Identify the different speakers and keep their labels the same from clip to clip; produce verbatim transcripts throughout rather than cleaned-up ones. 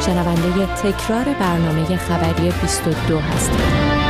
Speaker 1: شنونده تکرار برنامه خبری بیست و دو هستید.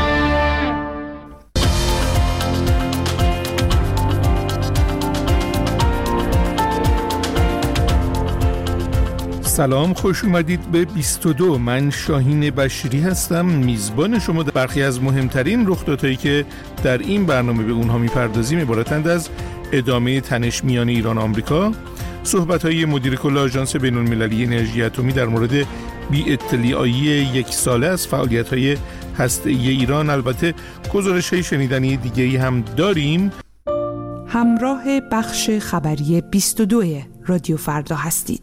Speaker 2: سلام، خوش اومدید به بیست و دو. من شاهین بشیری هستم، میزبان شما. در برخی از مهمترین رخدادهایی که در این برنامه به اونها میپردازیم عبارتند از ادامه تنش میان ایران و آمریکا، صحبت‌های مدیر کل آژانس بین‌المللی انرژی اتمی در مورد بی‌اطلاعی یک ساله از فعالیت‌های هسته‌ای ایران، البته گزارش‌های شنیدنی دیگه‌ای هم داریم.
Speaker 3: همراه بخش خبری بیست و دو رادیو فردا هستید.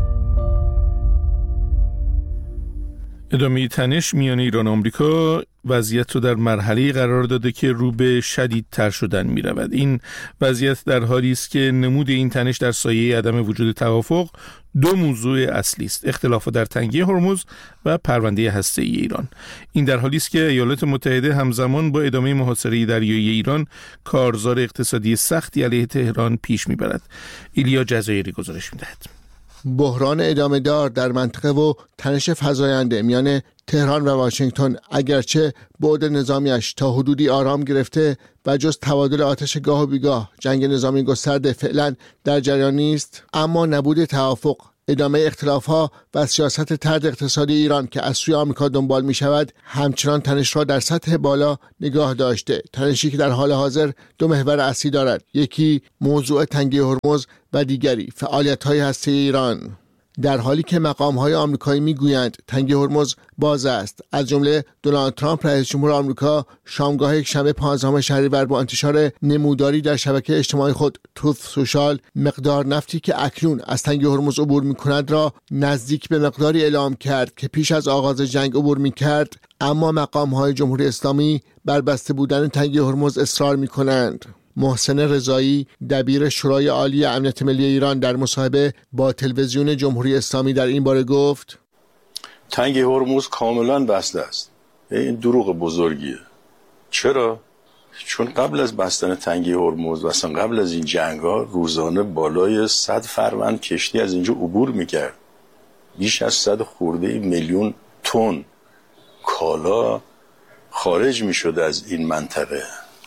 Speaker 2: ادامه تنش میان ایران و آمریکا وضعیت رو در مرحله قرار داده که رو به شدیدتر شدن می رود. این وضعیت در حالی است که نمود این تنش در سایه عدم وجود توافق دو موضوع اصلی است: اختلاف در تنگه هرمز و پرونده هسته‌ای ایران. این در حالی است که ایالات متحده همزمان با ادامه محاصره دریایی ایران کارزار اقتصادی سختی علیه تهران پیش می برد. ایلیا جزایری گزارش می دهد.
Speaker 4: بحران ادامه دار در منطقه و تنش فزاینده میان تهران و واشنگتن اگرچه بعد نظامیش تا حدودی آرام گرفته و جز تبادل آتش گاه و بیگاه جنگ نظامی گسترده فعلا در جریان نیست، اما نبود توافق، ادامه اختلاف‌ها و سیاست طرد اقتصادی ایران که از سوی آمریکا دنبال می شود همچنان تنش را در سطح بالا نگاه داشته. تنشی که در حال حاضر دو محور اصلی دارد: یکی موضوع تنگه هرمز و دیگری فعالیت‌های هسته‌ای ایران. در حالی که مقام‌های آمریکایی می‌گویند تنگه هرمز باز است، از جمله دونالد ترامپ رئیس جمهور آمریکا شامگاه یکشنبه پانزدهم شهریور با انتشار نموداری در شبکه اجتماعی خود تروث سوشال مقدار نفتی که اکنون از تنگه هرمز عبور می‌کند را نزدیک به مقداری اعلام کرد که پیش از آغاز جنگ عبور می‌کرد، اما مقام‌های جمهوری اسلامی بر بسته بودن تنگه هرمز اصرار می‌کنند. محسن رضایی دبیر شورای عالی امنیت ملی ایران در مصاحبه با تلویزیون جمهوری اسلامی در این باره گفت:
Speaker 5: تنگه هرمز کاملا بسته است. این دروغ بزرگیه. چرا؟ چون قبل از بستن تنگه هرمز و اصلا قبل از این جنگ‌ها روزانه بالای صد فروند کشتی از اینجا عبور می‌کرد. بیش از صد خورده میلیون تن کالا خارج می‌شد از این منطقه.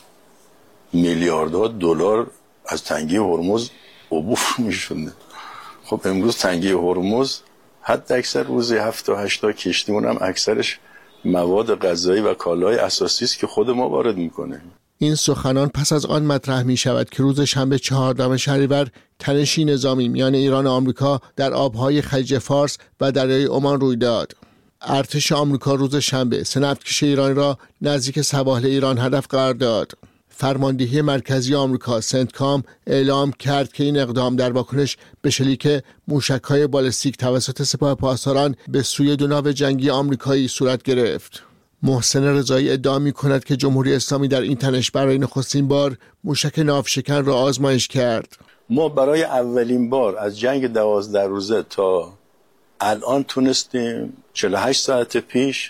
Speaker 5: میلیاردها دلار از تنگه هرمز عبور می‌شد. خب امروز تنگه هرمز حد اکثر روزی هفت تا هشت تا کشتی، اونم اکثرش مواد غذایی و کالای اساسی است که خود ما وارد می‌کنه.
Speaker 4: این سخنان پس از آن مطرح می شود که روز شنبه چهاردهم شهریور تنشی نظامی میان ایران و آمریکا در آبهای خلیج فارس و دریای عمان روی داد. ارتش آمریکا روز شنبه سه نفتکش ایرانی را نزدیک سواحل ایران هدف قرار داد. فرماندهی مرکزی آمریکا سنتکام اعلام کرد که این اقدام در واکنش به شلیک موشک‌های بالستیک توسط سپاه پاسداران به سوی دو ناو جنگی آمریکایی صورت گرفت. محسن رضایی ادعا می‌کند که جمهوری اسلامی در این تنش برای نخستین بار موشک ناوشکن را آزمایش کرد.
Speaker 5: ما برای اولین بار از جنگ دوازده روزه تا الان تونستیم چهل و هشت ساعت پیش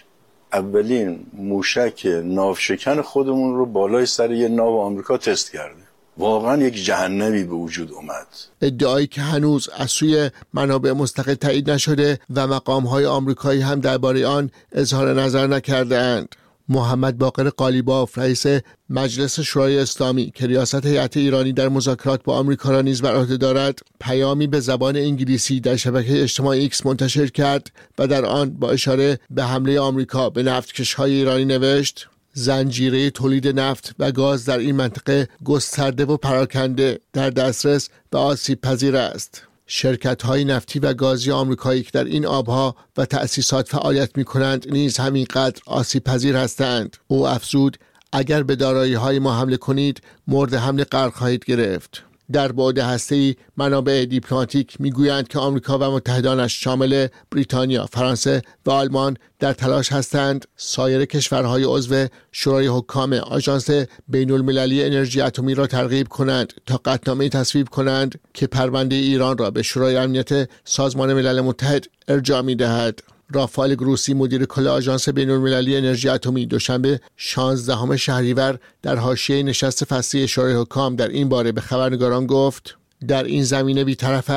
Speaker 5: اولین موشک ناوشکن خودمون رو بالای سر یه ناو آمریکا تست کرده. واقعا یک جهنمی به وجود اومد.
Speaker 4: ادعایی که هنوز از سوی منابع مستقل تایید نشده و مقام‌های آمریکایی هم درباره آن اظهار نظر نکرده‌اند. محمد باقر قالیباف رئیس مجلس شورای اسلامی که ریاست هیئت ایرانی در مذاکرات با آمریکا را نیز بر عهده دارد، پیامی به زبان انگلیسی در شبکه اجتماعی ایکس منتشر کرد و در آن با اشاره به حمله آمریکا به نفتکش‌های ایرانی نوشت: زنجیره تولید نفت و گاز در این منطقه گسترده و پراکنده، در دسترس و آسیب پذیر است. شرکت‌های نفتی و گازی آمریکایی که در این آبها و تأسیسات فعالیت می‌کنند نیز همینقدر آسیب پذیر هستند. او افزود: اگر به دارایی‌های ما حمله کنید مورد حمله قرار خواهید گرفت. در بعد هسته‌ای منابع دیپلماتیک میگویند که آمریکا و متحدانش شامل بریتانیا، فرانسه و آلمان در تلاش هستند سایر کشورهای عضو شورای حکام آژانس بین‌المللی انرژی اتمی را ترغیب کنند تا قطعنامه‌ای تصویب کنند که پرونده ایران را به شورای امنیت سازمان ملل متحد ارجاع می‌دهد. رافائل گروسی مدیر کل آژانس بین‌المللی انرژی اتمی دوشنبه شانزدهم شهریور در حاشیه نشست فصلی شورای حکام در این باره به خبرنگاران گفت: در این زمینه بی‌طرف است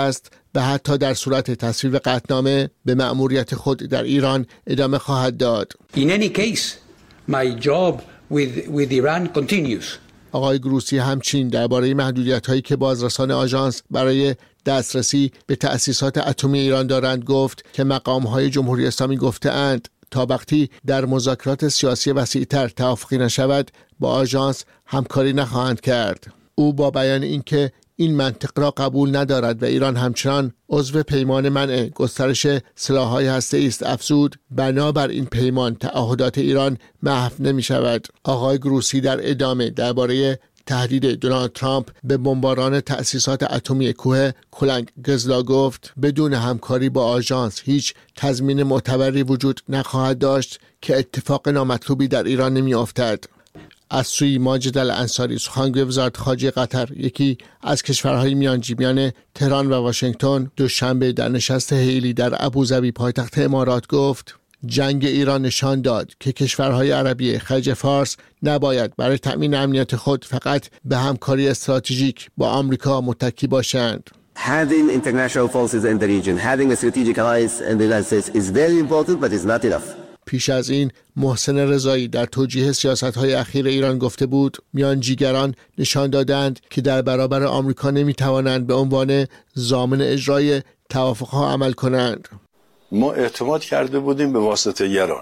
Speaker 4: و حتی در صورت تصویب قطعنامه به مأموریت خود در ایران ادامه خواهد داد.
Speaker 6: In any case, my job with with Iran continues.
Speaker 4: آقای گروسی همچنین درباره محدودیت‌هایی که بازرسان آژانس برای دسترسی به تأسیسات اتمی ایران دارند گفت که مقام‌های جمهوری اسلامی گفته‌اند تا وقتی در مذاکرات سیاسی وسیع‌تر توافقی نشود با آژانس همکاری نخواهند کرد. او با بیان اینکه این منطق را قبول ندارد و ایران همچنان عضو پیمان منع گسترش سلاح‌های هسته‌ای است افزود بنابر این پیمان تعهدات ایران محو نمی‌شود. آقای گروسی در ادامه درباره تهدید دونالد ترامپ به بمباران تأسیسات اتمی کوه کلنگ گزلا گفت بدون همکاری با آژانس هیچ تضمین معتبری وجود نخواهد داشت که اتفاق نامطلوبی در ایران نمی‌افتد. از سوی ماجد الانصاری سخنگوی وزارت خارجه قطر یکی از کشورهای میانجیمیان تهران و واشنگتن دوشنبه در نشست هیلی در ابوظبی پایتخت امارات گفت جنگ ایران نشان داد که کشورهای عربی خلیج فارس نباید برای تأمین امنیت خود فقط به همکاری استراتژیک با آمریکا متکی باشند.
Speaker 7: Having international forces in the region, having a strategic alliance in the United States is very important but is not enough.
Speaker 4: پیش از این محسن رضایی در توجیه سیاست‌های اخیر ایران گفته بود میانجیگران نشان دادند که در برابر آمریکا نمی‌توانند به عنوان ضامن اجرای توافق‌ها عمل کنند.
Speaker 5: ما اعتماد کرده بودیم به واسطه یاران،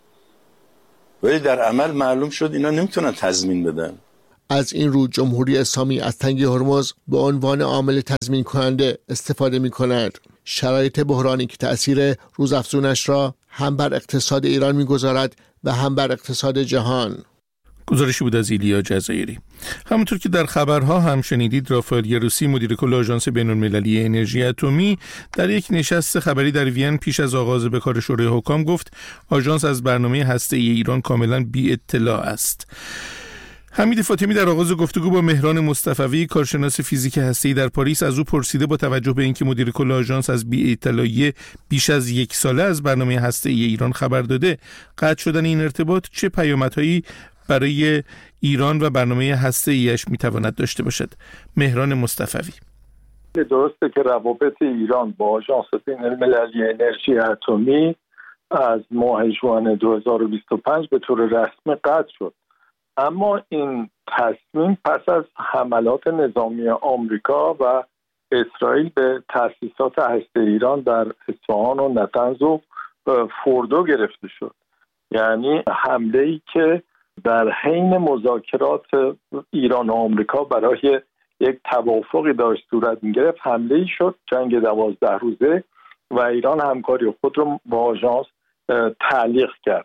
Speaker 5: ولی در عمل معلوم شد اینا نمیتونن تضمین بدن.
Speaker 4: از این رو جمهوری اسلامی از تنگه هرمز به عنوان عامل تضمین کننده استفاده می کند. شرایط بحرانی که تأثیر روزافزونش را هم بر اقتصاد ایران می گذارد و هم بر اقتصاد جهان.
Speaker 2: گزارشی بود از ایلیا جزایری. همونطور که در خبرها هم شنیدید، رافائل گروسی مدیر کل آژانس بین‌المللی انرژی اتمی در یک نشست خبری در وین پیش از آغاز به کار شورای حکام گفت آژانس از برنامه هسته‌ای ایران کاملا بی اطلاع است. حمید فاطمی در آغاز گفتگو با مهران مصطفوی کارشناس فیزیک هسته‌ای در پاریس از او پرسیده با توجه به اینکه مدیر کل آژانس از بی اطلاعی بیش از یک ساله از برنامه هسته‌ای ایران خبر داده، قطع شدن این ارتباط چه پیامدهایی برای ایران و برنامه هسته‌ایش میتواند داشته باشد؟ مهران مصطفوی:
Speaker 8: درسته که روابط ایران با آژانس بین‌المللی انرژی اتمی از ماه ژوئن دو هزار و بیست و پنج به طور رسمی قطع شد، اما این تصمیم پس از حملات نظامی آمریکا و اسرائیل به تأسیسات هسته ایران در اصفهان و نطنز و فوردو گرفته شد. یعنی حمله‌ای که در حین مذاکرات ایران و آمریکا برای یک توافقی داشت صورت می‌گرفت، حمله‌ای شد، جنگ دوازده روزه، و ایران همکاری خود رو با آژانس تعلیق کرد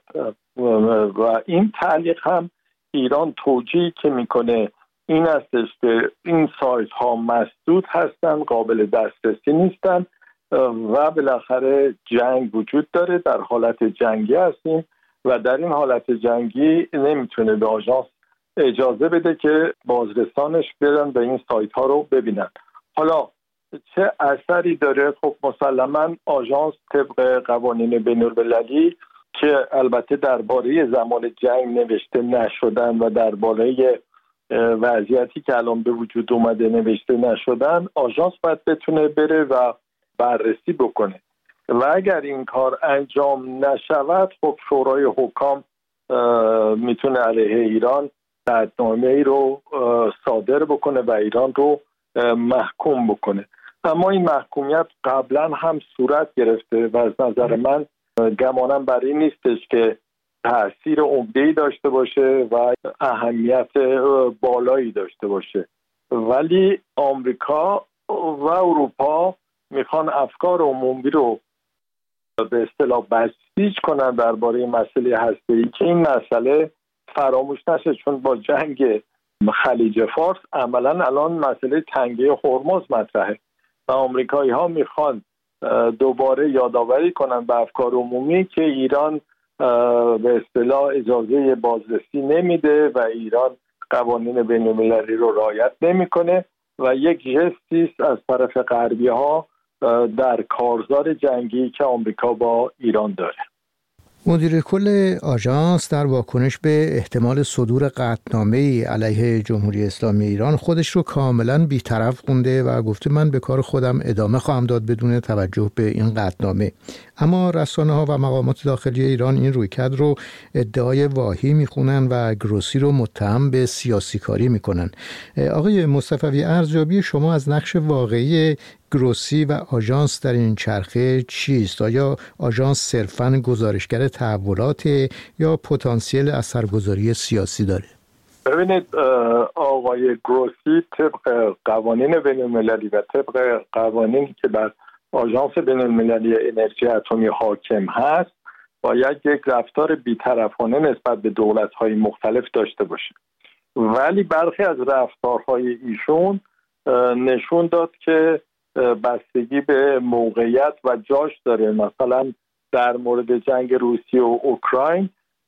Speaker 8: و این تعلیق هم ایران توجیهی که میکنه این استش که این سایت ها مسدود هستن، قابل دسترسی نیستن و بالاخره جنگ وجود داره، در حالت جنگی هستیم و در این حالت جنگی نمیتونه به آژانس اجازه بده که بازرسانش برن به این سایت ها رو ببینن. حالا چه اثری داره؟ خب مسلما آژانس طبق قوانین بین‌المللی که البته درباره زمان جنگ نوشته نشدن و درباره وضعیتی که الان به وجود اومده نوشته نشدن، آژانس باید بتونه بره و بررسی بکنه و اگر این کار انجام نشود، خب شورای حکام میتونه علیه ایران قطعنامه‌ای رو صادر بکنه و ایران رو محکوم بکنه. اما این محکومیت قبلا هم صورت گرفته و از نظر من گمانم بر این نیستش که تأثیر عمده‌ای داشته باشه و اهمیت بالایی داشته باشه، ولی آمریکا و اروپا میخوان افکار عمومی رو به اصطلاح بسیج کنن درباره مسئله هسته‌ای که این مسئله فراموش نشه، چون با جنگ خلیج فارس عملا الان مسئله تنگه هرمز مطرحه و آمریکایی ها میخوان دوباره یادآوری کنن به افکار عمومی که ایران به اصطلاح اجازه بازرسی نمیده و ایران قوانین بین‌المللی رو رعایت نمیکنه و یک ژستی است از طرف غربی ها در کارزار جنگی که آمریکا با ایران داره.
Speaker 9: مدیر کل آژانس در واکنش به احتمال صدور قطعنامه‌ای علیه جمهوری اسلامی ایران خودش رو کاملا بی‌طرف خونده و گفته من به کار خودم ادامه خواهم داد بدون توجه به این قطعنامه. اما رسانه‌ها و مقامات داخلی ایران این رویکرد رو ادعای واهی میخونن و گروسی رو متهم به سیاسی کاری میکنن. آقای مصطفوی، ارزیابی شما از نقش واقعی گروسی و آژانس در این چرخه چیست؟ آیا آژانس صرفاً گزارشگر تحولات یا پتانسیل اثرگذاری سیاسی داره؟
Speaker 8: ببینید آقای گروسی طبق قوانین بین‌المللی و طبق قوانینی که بر آژانس بین‌المللی انرژی اتمی حاکم هست باید یک رفتار بی‌طرفانه نسبت به دولت‌های مختلف داشته باشه، ولی برخی از رفتارهای ایشون نشون داد که بستگی به موقعیت و جاش داره. مثلا در مورد جنگ روسیه و اوکراین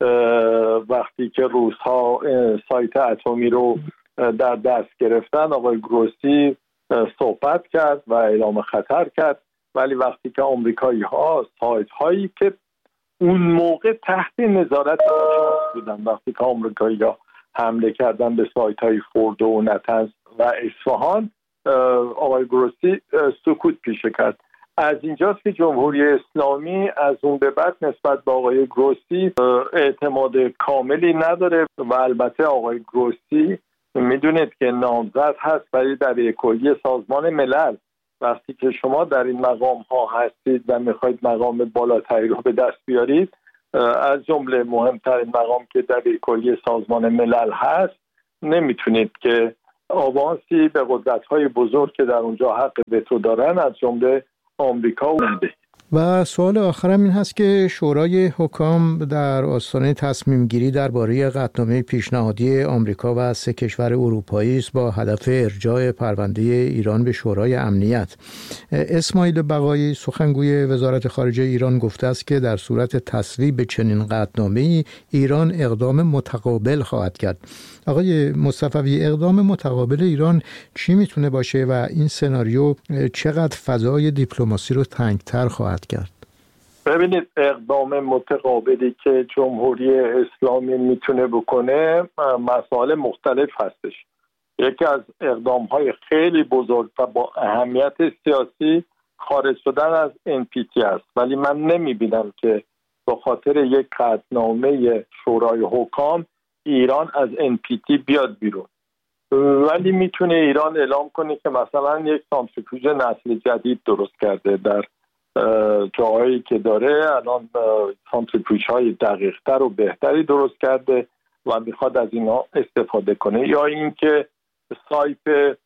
Speaker 8: وقتی که روس‌ها سایت اتمی رو در دست گرفتن آقای گروسی صحبت کرد و اعلام خطر کرد، ولی وقتی که آمریکایی‌ها سایت هایی که اون موقع تحت نظارت آژانس بودن، وقتی که آمریکایی‌ها حمله کردن به سایت های فوردو و نتنز و اصفهان، آقای گروسی سکوت پیشه کرد. از اینجاست که جمهوری اسلامی از اون به بعد نسبت به آقای گروسی اعتماد کاملی نداره و البته آقای گروسی میدونید که نامزد هست برای دبیر کلی سازمان ملل. وقتی که شما در این مقام ها هستید و میخواید مقام بالاتری رو به دست بیارید، از جمله مهمترین مقام که دبیر کلی سازمان ملل هست، نمیتونید که آوانسی به قدرت‌های بزرگ که در اونجا حق وتو دارن از جمله آمریکا نده.
Speaker 9: و سوال آخرم این هست که شورای حکام در آستانه تصمیم گیری درباره قطعنامه پیشنهادی آمریکا و سه کشور اروپایی است با هدف ارجاع پرونده ایران به شورای امنیت. اسماعیل بقایی سخنگوی وزارت خارجه ایران گفته است که در صورت تصویب چنین قطعنامه‌ای ایران اقدام متقابل خواهد کرد. آقای مصطفوی، اقدام متقابل ایران چی میتونه باشه و این سناریو چقدر فضای دیپلماسی رو تنگتر خواهد کرد؟
Speaker 8: ببینید، اقدام متقابلی که جمهوری اسلامی میتونه بکنه مسائل مختلف هستش. یکی از اقدامهای خیلی بزرگ و با اهمیت سیاسی خارج شدن از ان پی تی است، ولی من نمیبینم که به خاطر یک قطعنامه شورای حکام ایران از ان پی تی بیاد بیرون. ولی میتونه ایران اعلام کنه که مثلا یک سانتریفیوژ نسل جدید درست کرده در جاهایی که داره، الان سانتریفیوژهای دقیق‌تر و بهتری درست کرده و میخواد از اینا استفاده کنه، یا اینکه سایت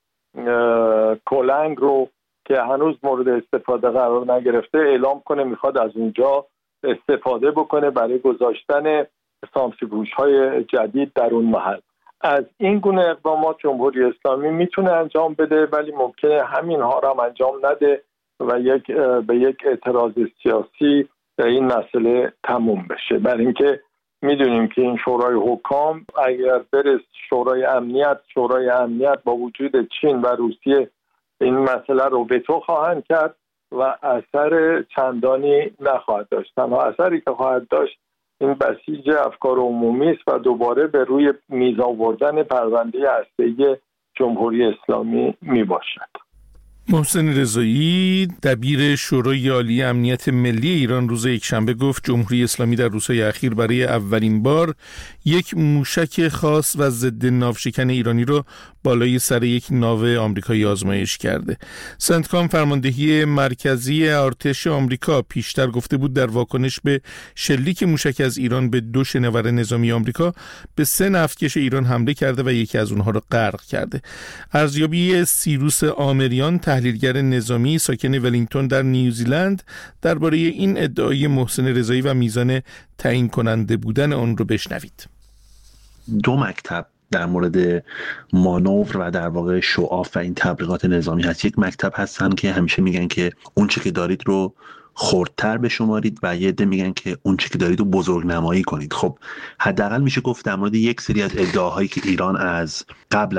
Speaker 8: کلنگ رو که هنوز مورد استفاده قرار نگرفته اعلام کنه میخواد از اونجا استفاده بکنه برای گذاشتن سانتریفیوژهای جدید در اون محل. از این گونه اقدامات جمهوری اسلامی میتونه انجام بده، ولی ممکنه همین ها رو هم انجام نده و یک به یک اعتراض سیاسی این مسئله تموم بشه. برای اینکه میدونیم که این شورای حکام اگر بره شورای امنیت، شورای امنیت با وجود چین و روسیه این مسئله رو وتو خواهند کرد و اثر چندانی نخواهد داشت. تنها اثری که خواهد داشت این بسیج افکار عمومی است و دوباره به روی میز آوردن پرونده هسته‌ای جمهوری اسلامی می باشد.
Speaker 2: محسن رضایی، دبیر شورای عالی امنیت ملی ایران، روز یکشنبه گفت جمهوری اسلامی در روزهای اخیر برای اولین بار یک موشک خاص و ضد ناوشکن ایرانی رو بالای سر یک ناو آمریکایی آزمایش کرده. سنتکام، فرماندهی مرکزی ارتش آمریکا، پیشتر گفته بود در واکنش به شلیک موشک از ایران به دو شنور نظامی آمریکا به سه نفتکش ایران حمله کرده و یکی از اونها رو غرق کرده. ارزیابی سیروس آمریان، تحلیلگر نظامی ساکن ولینگتون در نیوزیلند، درباره این ادعای محسن رضایی و میزان تعیین کننده بودن آن رو بشنوید.
Speaker 10: دو مکتب در مورد مانور و در واقع شعاف و این تبلیغات نظامی هست. یک مکتب هستن که همیشه میگن که اون چه که دارید رو خردتر بشمارید و یه عده میگن که اون چه که دارید رو بزرگ نمایی کنید. خب حداقل میشه گفت در مورد یک سری از ادعاهایی که ایران از قبل از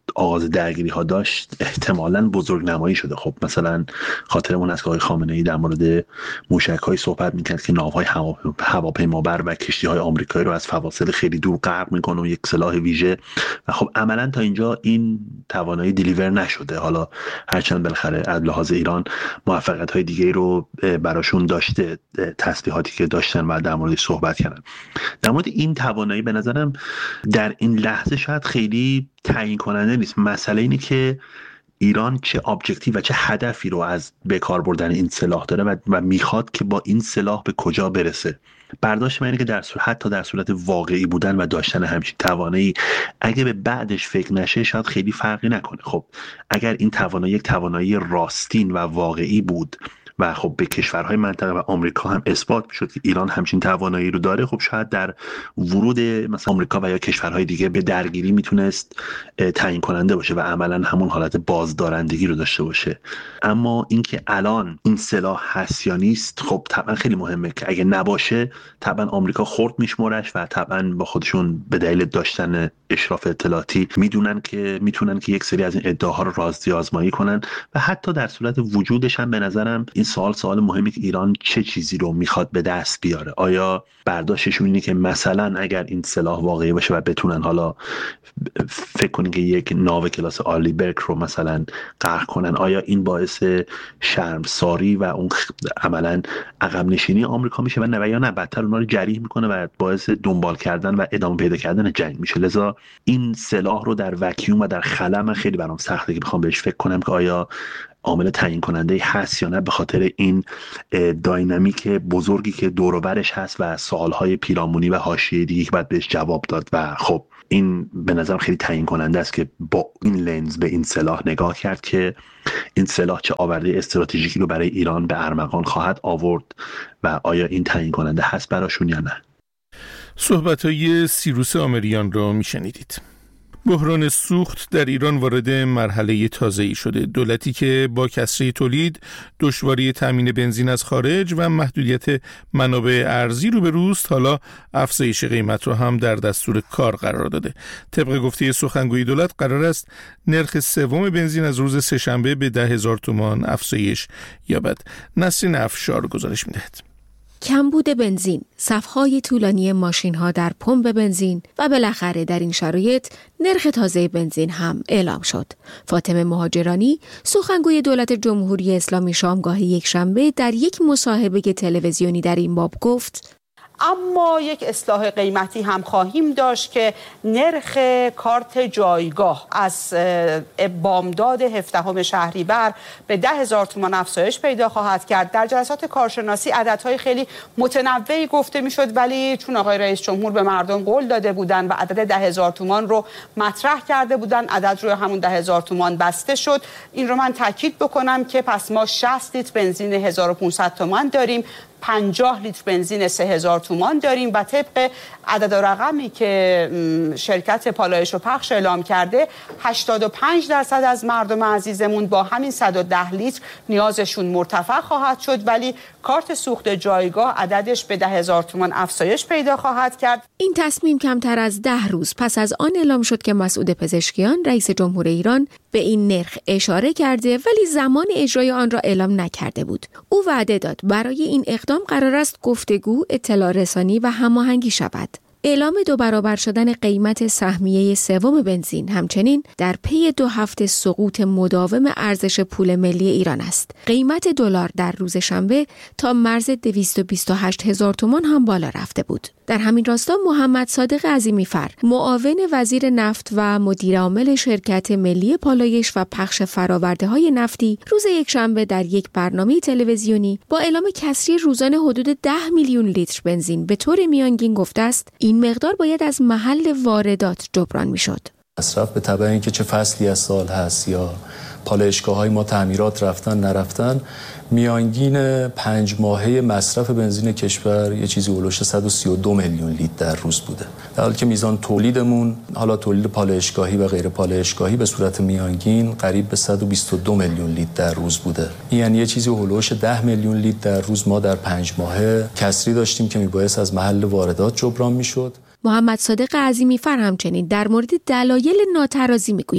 Speaker 10: آغاز درگیری ها داشت احتمالاً بزرگنمایی شده. خب مثلا خاطرمون از که آقای خامنه‌ای در مورد موشک‌های صحبت می‌کرد که ناوهای هواپیمابر و کشتی‌های آمریکایی رو از فواصل خیلی دور غرق می‌کنه و یک سلاح ویژه، و خب عملاً تا اینجا این توانایی دیلیور نشده. حالا هرچند بالاخره از لحاظ ایران موفقیت‌های دیگه‌ای رو براشون داشته، تسلیحاتی که داشتن و در موردش صحبت کردن. در مورد این توانایی به نظرم در این لحظه شاید خیلی تعیین کننده نیست. مسئله اینه که ایران چه ابجکتیو و چه هدفی رو از به کار بردن این سلاح داره و, و میخواد که با این سلاح به کجا برسه. برداشت من اینه که در صورت حتی در صورت واقعی بودن و داشتن همچین توانایی، اگه به بعدش فکر نشه شاید خیلی فرقی نکنه. خب اگر این توانایی یک توانایی راستین و واقعی بود و خب به کشورهای منطقه و آمریکا هم اثبات شد که ایران همچین توانایی رو داره، خب شاید در ورود مثلا آمریکا و یا کشورهای دیگه به درگیری میتونست تعیین کننده باشه و عملا همون حالت بازدارندگی رو داشته باشه. اما اینکه الان این سلاح هست یا نیست، خب طبعا خیلی مهمه که اگه نباشه طبعا آمریکا خرد میشمرش و طبعا با خودشون به دلیل داشتن اشراف اطلاعاتی میدونن که میتونن که یک سری از این ادعاها رو رازی آزمایی کنن و حتی در صورت وجودش هم به نظرم این سوال سوال مهمی که ایران چه چیزی رو میخواد به دست بیاره. آیا برداشتشون اینه که مثلا اگر این سلاح واقعی باشه و بتونن حالا فکر کنین که یک ناو کلاس آرلی برگ رو مثلا غرق کنن، آیا این باعث شرمساری و اون عملا عقب نشینی آمریکا میشه و نه یا نه بدتر اونا رو جریح میکنه و باعث دنبال کردن و ادامه پیدا کردن جنگ میشه؟ لذا این سلاح رو در وکیوم و در خلا من خیلی برام سخته که بخوام بهش فکر کنم که آیا عامل تعیین کننده هست یا نه، به خاطر این داینامیک بزرگی که دور و برش هست و سوالهای پیرامونی و حاشیه‌ای دیگه که باید بهش جواب داد. و خب این به نظرم خیلی تعیین کننده است که با این لنز به این سلاح نگاه کرد که این سلاح چه آورده استراتژیکی رو برای ایران به ارمغان خواهد آورد و آیا این تعیین کننده هست براشون یا نه.
Speaker 2: صحبت‌های سیروس آمریان رو میشنیدید. بحران سوخت در ایران وارد مرحله تازه‌ای شده. دولتی که با کسری تولید، دشواری تامین بنزین از خارج و محدودیت منابع ارزی روبروست، حالا افزایش قیمت رو هم در دستور کار قرار داده. طبق گفته سخنگوی دولت قرار است نرخ سوم بنزین از روز سه‌شنبه به ده هزار تومان افزایش یابد. نسرین افشار گزارش می‌دهد.
Speaker 1: کمبود بنزین، صف‌های طولانی ماشین‌ها در پمپ بنزین و بالاخره در این شرایط نرخ تازه بنزین هم اعلام شد. فاطمه مهاجرانی، سخنگوی دولت جمهوری اسلامی، شامگاه یکشنبه در یک مصاحبه تلویزیونی در این باب گفت:
Speaker 11: اما یک اصلاح قیمتی هم خواهیم داشت که نرخ کارت جایگاه از بامداد هفدهم شهریور به ده هزار تومان افزایش پیدا خواهد کرد. در جلسات کارشناسی عددهای خیلی متنوعی گفته میشد، ولی چون آقای رئیس جمهور به مردم قول داده بودن و عدد ده هزار تومان رو مطرح کرده بودن، عدد روی همون ده هزار تومان بسته شد. این رو من تاکید بکنم که پس ما شصت لیتر بنزین هزار و پانصد تومان داریم، پنجاه لیتر بنزین سه هزار تومان داریم و طبق عدد و رقمی که شرکت پالایش و پخش اعلام کرده، هشتاد و پنج درصد از مردم عزیزمون با همین صد و ده لیتر نیازشون مرتفع خواهد شد، ولی کارت سوخت جایگاه عددش به ده هزار تومان افزایش پیدا خواهد کرد.
Speaker 1: این تصمیم کمتر از ده روز پس از آن اعلام شد که مسعود پزشکیان، رئیس جمهور ایران، به این نرخ اشاره کرده ولی زمان اجرای آن را اعلام نکرده بود. او وعده داد برای این اقدام قرار است گفتگو، اطلاع رسانی و هماهنگی شود. اعلام دو برابر شدن قیمت سهمیه سوم بنزین همچنین در پی دو هفته سقوط مداوم ارزش پول ملی ایران است. قیمت دلار در روز شنبه تا مرز دویست و بیست و هشت هزار تومان هم بالا رفته بود. در همین راستا محمد صادق عظیمیفر، معاون وزیر نفت و مدیر عامل شرکت ملی پالایش و پخش فرآورده‌های نفتی، روز یکشنبه در یک برنامه تلویزیونی با اعلام کسری روزانه حدود ده میلیون لیتر بنزین به طور میانگین گفته است این مقدار باید از محل واردات جبران میشد.
Speaker 12: مصرف به تبع اینکه چه فصلی از سال هست یا پالایشگاه‌های ما تعمیرات رفتن نرفتن، میانگین پنج ماهه مصرف بنزین کشور یه چیزی اولش صد و سی و دو میلیون لیتر در روز بوده، در حالی که میزان تولیدمون، حالا تولید پالایشگاهی و غیر پالایشگاهی، به صورت میانگین قریب به صد و بیست و دو میلیون لیتر در روز بوده. یعنی یه چیزی اولش ده میلیون لیتر در روز ما در پنج ماهه کسری داشتیم که میبایست از محل واردات جبران میشد.
Speaker 1: محمد صادق عظیمیفر همچنین در مورد دلایل ناترازی میگوید: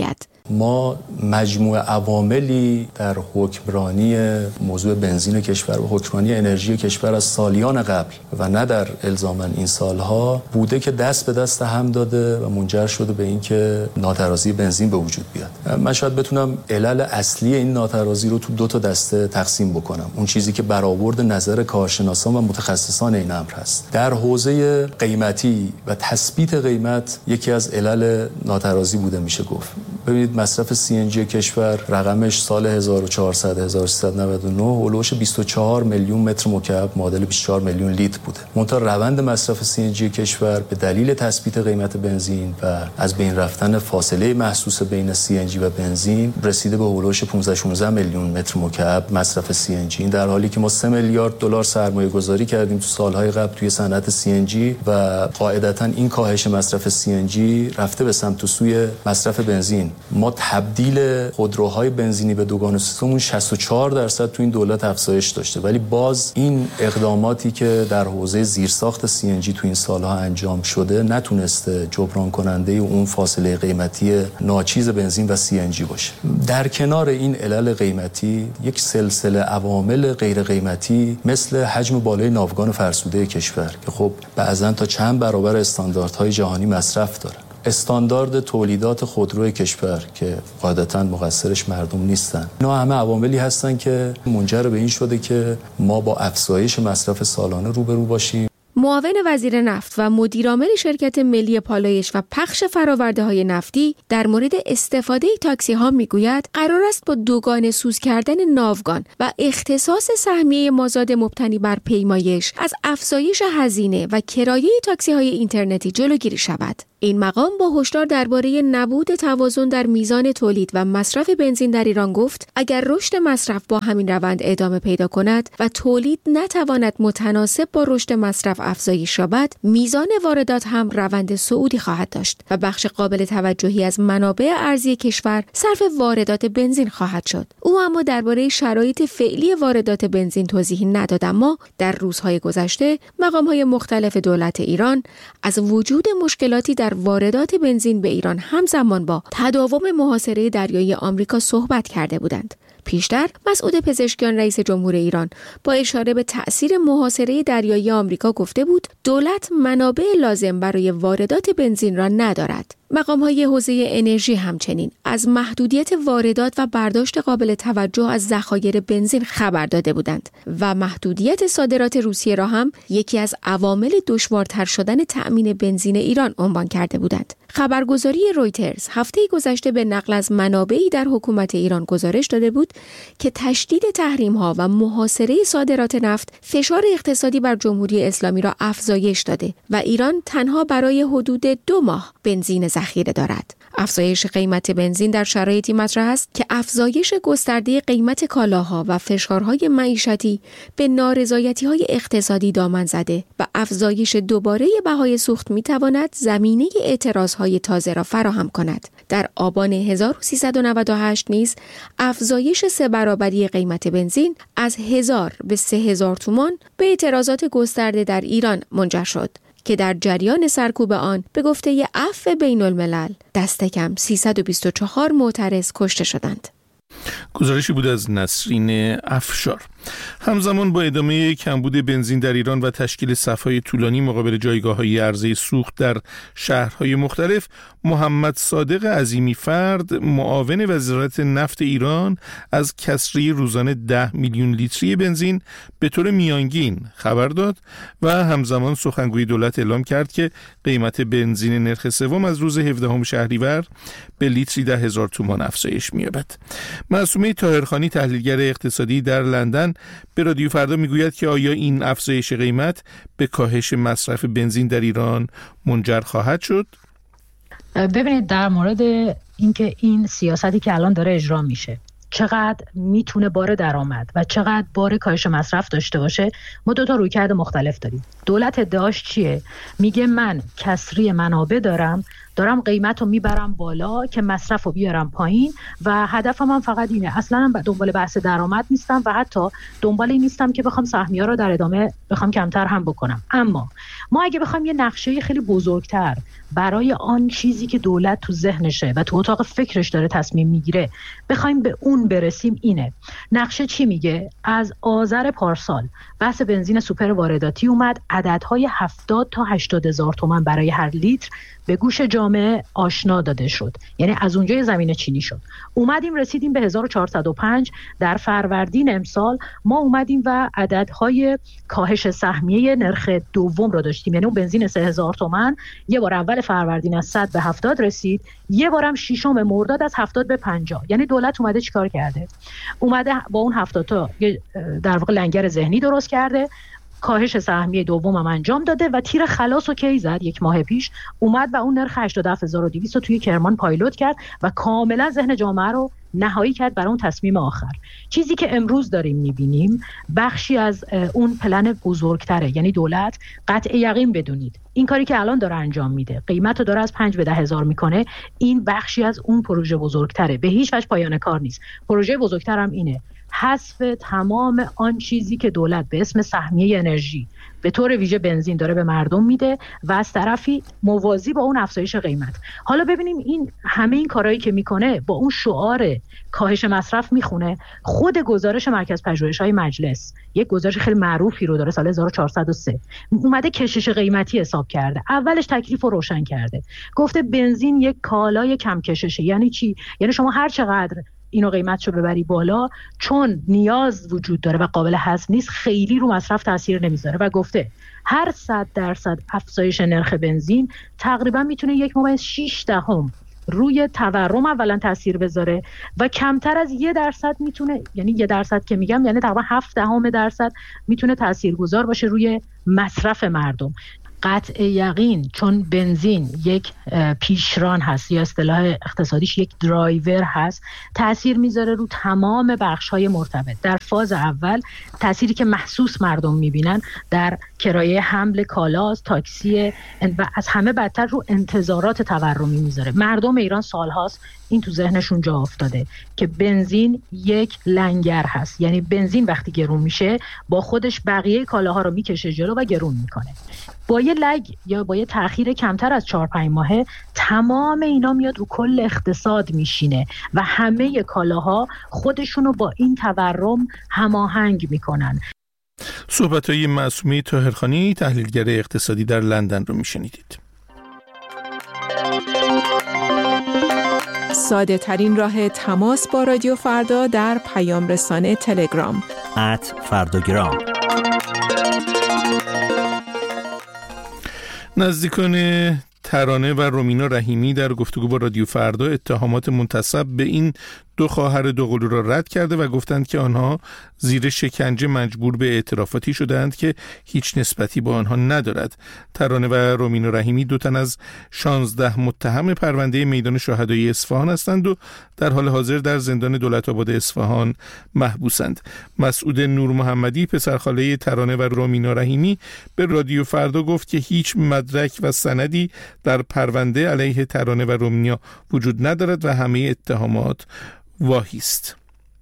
Speaker 12: ما مجموع عواملی در حکمرانی موضوع بنزین کشور و حکمرانی انرژی کشور از سالیان قبل و نه در الزاماً این سالها بوده که دست به دست هم داده و منجر شده به اینکه ناترازی بنزین به وجود بیاد. من شاید بتونم علل اصلی این ناترازی رو تو دو تا دسته تقسیم بکنم. اون چیزی که برآورد نظر کارشناسان و متخصصان این امر هست. در حوزه قیمتی و تثبیت قیمت یکی از علل ناترازی بوده میشه گفت. ببینید مصرف سی ان جی کشور رقمش سال هزار و چهارصد تا هزار و سیصد و نود و نه اولوش بیست و چهار میلیون متر مکعب معادل بیست و چهار میلیون لیتر بوده. منتها روند مصرف سی ان جی کشور به دلیل تثبیت قیمت بنزین و از بین رفتن فاصله محسوس بین سی ان جی و بنزین رسیده به اولوش پانزده شانزده میلیون متر مکعب مصرف سی ان جی، در حالی که ما سه میلیارد دلار سرمایه گذاری کردیم تو سالهای قبل توی صنعت سی ان جی و قاعدتاً این کاهش مصرف سی ان جی رفته به سمت و سوی مصرف بنزین. ما تبدیل خودروهای بنزینی به دوگان سیستممون شصت و چهار درصد تو این دولت افزایش داشته، ولی باز این اقداماتی که در حوزه زیرساخت سی ان جی تو این سالها انجام شده نتونسته جبران کننده اون فاصله قیمتی ناچیز بنزین و سی ان جی باشه. در کنار این علل قیمتی یک سلسله عوامل غیر قیمتی مثل حجم بالای ناوگان فرسوده کشور که خب بعضن تا چند برابر استانداردهای جهانی مصرف داره، استاندارد تولیدات خودروی کشور که قاعدتاً مقصرش مردم نیستن، اینا همه عواملی هستن که منجر به این شده که ما با افزایش مصرف سالانه روبرو باشیم.
Speaker 1: معاون وزیر نفت و مدیرعامل شرکت ملی پالایش و پخش فرآورده‌های نفتی در مورد استفاده تاکسی ها میگوید قرار است با دوگانه سوز کردن ناوگان و اختصاص سهمیه مازاد مبتنی بر پیمایش از افزایش هزینه و کرایه تاکسی های اینترنتی جلوگیری شود. این مقام با هشدار درباره نبود توازن در میزان تولید و مصرف بنزین در ایران گفت اگر رشد مصرف با همین روند ادامه پیدا کند و تولید نتواند متناسب با رشد مصرف افزایش یابد، میزان واردات هم روند صعودی خواهد داشت و بخش قابل توجهی از منابع ارزی کشور صرف واردات بنزین خواهد شد. او اما درباره شرایط فعلی واردات بنزین توضیحی نداد، اما در روزهای گذشته مقام‌های مختلف دولت ایران از وجود مشکلاتی در واردات بنزین به ایران همزمان با تداوم محاصره دریایی آمریکا صحبت کرده بودند. پیشتر مسعود پزشکیان رئیس جمهور ایران با اشاره به تأثیر محاصره دریایی آمریکا گفته بود دولت منابع لازم برای واردات بنزین را ندارد. مقام‌های حوزه انرژی همچنین از محدودیت واردات و برداشت قابل توجه از ذخایر بنزین خبر داده بودند و محدودیت صادرات روسیه را هم یکی از عوامل دشوارتر شدن تأمین بنزین ایران عنوان کرده بودند. خبرگزاری رویترز هفته گذشته به نقل از منابعی در حکومت ایران گزارش داده بود که تشدید تحریم‌ها و محاصره صادرات نفت فشار اقتصادی بر جمهوری اسلامی را افزایش داده و ایران تنها برای حدود دو ماه بنزین ذخیره دارد. افزایش قیمت بنزین در شرایطی مطرح است که افزایش گسترده قیمت کالاها و فشارهای معیشتی به نارضایتی‌های اقتصادی دامن زده و افزایش دوباره بهای سوخت می‌تواند زمینه اعتراض‌های تازه را فراهم کند. در آبان هزار و سیصد و نود و هشت نیز افزایش سه برابری قیمت بنزین از هزار به سه هزار تومان به اعتراضات گسترده در ایران منجر شد که در جریان سرکوب آن به گفته عفو بین الملل دست کم سیصد و بیست و چهار معترض کشته شدند.
Speaker 2: گزارشی بود از نسرین افشار. همزمان با ادامه کمبود بنزین در ایران و تشکیل صف‌های طولانی مقابل جایگاه‌های عرضه سوخت در شهرهای مختلف، محمد صادق عظیمی فرد معاون وزارت نفت ایران از کسری روزانه ده میلیون لیتری بنزین به طور میانگین خبر داد و همزمان سخنگوی دولت اعلام کرد که قیمت بنزین نرخ سوم از روز هفدهم شهریور به لیتری ده هزار تومان افزایش می‌یابد. معصومه طاهرخانی تحلیلگر اقتصادی در لندن به رادیو فردا میگوید که آیا این افزایش قیمت به کاهش مصرف بنزین در ایران منجر خواهد شد؟
Speaker 13: ببینید در مورد اینکه این سیاستی که الان داره اجرا میشه چقدر میتونه بار درآمد و چقدر بار کاهش مصرف داشته باشه، ما دو تا رویکرد مختلف داریم. دولت ادعاش چیه؟ میگه من کسری منابع دارم، دارم قیمت رو میبرم بالا که مصرف رو بیارم پایین و هدفم هم فقط اینه. اصلا دنبال بحث درآمد نیستم و حتی دنبال این نیستم که بخوام سهمیه‌ها رو در ادامه بخوام کمتر هم بکنم. اما ما اگه بخوام یه نقشه خیلی بزرگتر برای آن چیزی که دولت تو ذهنشه و تو اتاق فکرش داره تصمیم میگیره بخوایم به اون برسیم، اینه. نقشه چی میگه؟ از آذر پارسال بحث بنزین سوپر وارداتی اومد، عددهای هفتاد تا هشتاد هزار تومان برای هر لیتر به گوش جامعه آشنا داده شد. یعنی از اونجای زمینه چینی شد. اومدیم رسیدیم به هزار و چهارصد و پنج. در فروردین امسال ما اومدیم و عددهای کاهش سهمیه نرخ دوم رو داشتیم. یعنی اون بنزین سه هزار تومان یه بار اول فروردین از صد به هفتاد رسید، یه بارم ششم مرداد از هفتاد به پنجاه. یعنی دولت اومده چیکار کرده؟ اومده با اون هفتاد تا در واقع لنگر ذهنی درست کرده، کاهش سهمیه دوم هم انجام داده و تیر خلاص رو کی زد؟ یک ماه پیش اومد و اون نرخ هشتاد و هفت هزار و دویست رو توی کرمان پایلوت کرد و کاملا ذهن جامعه رو نهایی کرد برای اون تصمیم آخر. چیزی که امروز داریم میبینیم بخشی از اون پلن بزرگتره. یعنی دولت قطع یقین بدونید این کاری که الان داره انجام میده، قیمت رو داره از پنج به ده هزار میکنه، این بخشی از اون پروژه بزرگتره. به هیچ وجه پایان کار نیست. پروژه بزرگتر هم اینه، حذف تمام آن چیزی که دولت به اسم سهمیه انرژی به طور ویژه بنزین داره به مردم میده و از طرفی موازی با اون افزایش قیمت. حالا ببینیم این همه این کارهایی که میکنه با اون شعار کاهش مصرف میخونه. خود گزارش مرکز پژوهش‌های مجلس یک گزارش خیلی معروفی رو داره، سال هزار و چهارصد و سه اومده کشش قیمتی حساب کرده. اولش تکلیف رو روشن کرده، گفته بنزین یک کالای کم کششه. یعنی چی؟ یعنی شما هر چقدر اینو قیمتشو ببری بالا، چون نیاز وجود داره و قابل حذف نیست، خیلی رو مصرف تاثیر نمیذاره و گفته هر صد درصد افزایش نرخ بنزین تقریبا میتونه یک ممیز شش دهم روی تورم اولا تاثیر بذاره و کمتر از یه درصد میتونه، یعنی یه درصد که میگم یعنی تقریبا هفت دهم درصد میتونه تاثیرگذار باشه روی مصرف مردم. قطع یقین، چون بنزین یک پیشران هست یا اصطلاح اقتصادیش یک درایور هست، تأثیر میذاره رو تمام بخش‌های مرتبط. در فاز اول تأثیری که محسوس مردم میبینن در کرایه حمل کالاست، تاکسی و از همه بدتر رو انتظارات تورمی میذاره. مردم ایران سالهاست این تو ذهنشون جا افتاده که بنزین یک لنگر هست. یعنی بنزین وقتی گرون میشه با خودش بقیه کالاها رو میکشه جلو و گرون میکنه. با یه لگ یا با یه تأخیر کمتر از چهار پنج ماهه تمام اینا میاد رو کل اقتصاد میشینه و همه کالاها خودشونو با این تورم هماهنگ میکنن.
Speaker 2: صحبت‌های معصومه طاهرخانی، تحلیلگر اقتصادی در لندن رو میشنیدید.
Speaker 3: ساده ترین راه تماس با رادیو فردا در پیام رسانه تلگرام
Speaker 14: ات فرداگرام.
Speaker 2: نزدیکان ترانه و رومینا رحیمی در گفتگو با رادیو فردا اتهامات منتسب به این دو خواهر دوقلو را رد کرده و گفتند که آنها زیر شکنجه مجبور به اعترافاتی شدند که هیچ نسبتی با آنها ندارد. ترانه و رومینا رحیمی دو تن از شانزده متهم پرونده میدان شهدای اصفهان هستند و در حال حاضر در زندان دولت‌آباد اصفهان محبوسند. مسعود نور محمدی پسرخاله ترانه و رومینا رحیمی به رادیو فردا گفت که هیچ مدرک و سندی در پرونده علیه ترانه و رومینا وجود ندارد و همه اتهامات واهی است.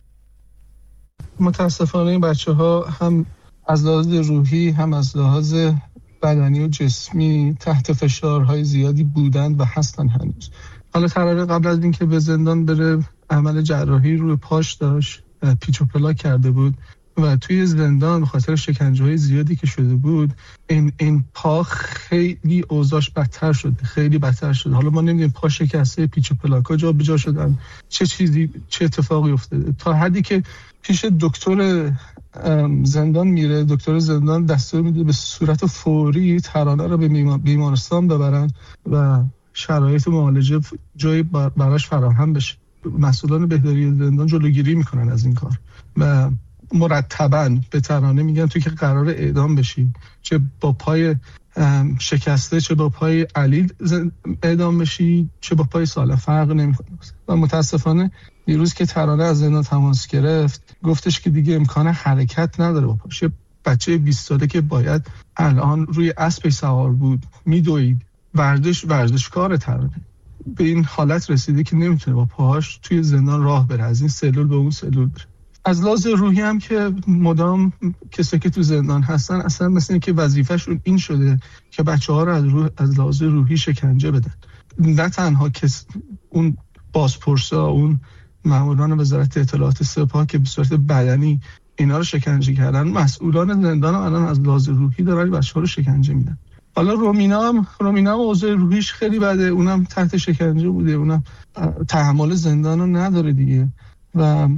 Speaker 15: متاسفانه این بچه ها هم از لحاظ روحی هم از لحاظ بدنی و جسمی تحت فشارهای زیادی بودند و هستن هنوز. حالا ترانه قبل از اینکه به زندان بره عمل جراحی روی پاش داشت، پیچ و پلا کرده بود و توی زندان به خاطر شکنجه‌های زیادی که شده بود این این پا خیلی اوضاعش بدتر شد، خیلی بدتر شد. حالا ما نمیدونیم پا شکسته، پیچ و پلاکا جا به جا شدن، چه چیزی چه اتفاقی افتاده، تا حدی که پیش دکتر زندان میره، دکتر زندان دستور میده به صورت فوری ترانه رو به بیمارستان ببرن و شرایط معالجه جای براش فراهم بشه. مسئولان بهداری زندان جلوگیری میکنن از این کار و مرتباً به ترانه میگن تو که قرار اعدام بشی، چه با پای شکسته چه با پای علیل اعدام بشی چه با پای سالم، فرق نمیکنه. و متاسفانه دیروز که ترانه از زندان تماس گرفت گفتش که دیگه امکان حرکت نداره با پاش. بچه بیست ساله که باید الان روی اسبی سوار بود، میدوید، ورزش ورزشکار ترانه به این حالت رسیده که نمیتونه با پاهاش توی زندان راه بره، از این سلول به اون سلول بره. از لحاظ روحی هم که مدام کسایی که تو زندان هستن اصلا مثل اینکه وظیفه‌شون این شده که بچه‌ها رو از روح از لحاظ روحی شکنجه بدن. نه تنها کس اون بازپرسا، اون ماموران وزارت اطلاعات سپاه که به صورت بدنی اینا رو شکنجه کردن، مسئولان زندان هم الان از لحاظ روحی دارن بچه‌ها رو شکنجه میدن. حالا رومینا هم رومینا هم اوضاع روحیش خیلی بده، اونم تحت شکنجه بوده، اونم تحمل زندان رو نداره دیگه و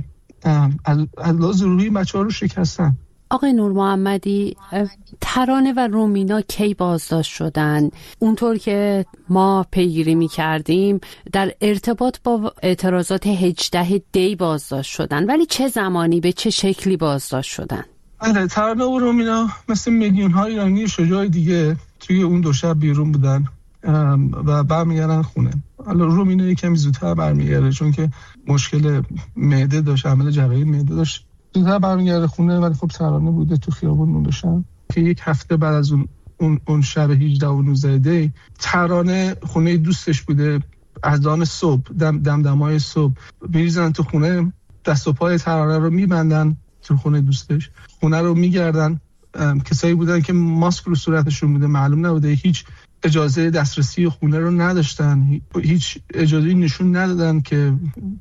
Speaker 15: از لحاظ روحی بچه‌ها رو شکستن.
Speaker 16: آقای نور محمدی، ترانه و رومینا کی بازداشت شدن؟ اونطور که ما پیگیری می کردیم در ارتباط با اعتراضات هجده دی بازداشت شدن، ولی چه زمانی به چه شکلی بازداشت شدن؟
Speaker 15: آره، ترانه و رومینا مثل میلیون های ایرانی شجاع دیگه توی اون دو شب بیرون بودن و برمیگردن خونه. حالا رومینا یکم زودتر برمیگرده چون که مشکل معده داشت، عمل جراحی معده داشت، زودتر برمیگرده خونه، ولی خب ترانه بوده تو خیابون موندشن که یک هفته بعد از اون اون, اون شب هجده و نوزده دی ترانه خونه دوستش بوده. از دان صبح دم دم دمای صبح میریزن تو خونه، دست و پای ترانه رو میبندن تو خونه دوستش، خونه رو میگردن. کسایی بودن که ماسک رو صورتشون بوده، معلوم نبوده، هیچ اجازه دسترسی خونه رو نداشتن، هیچ اجازه نشون ندادن که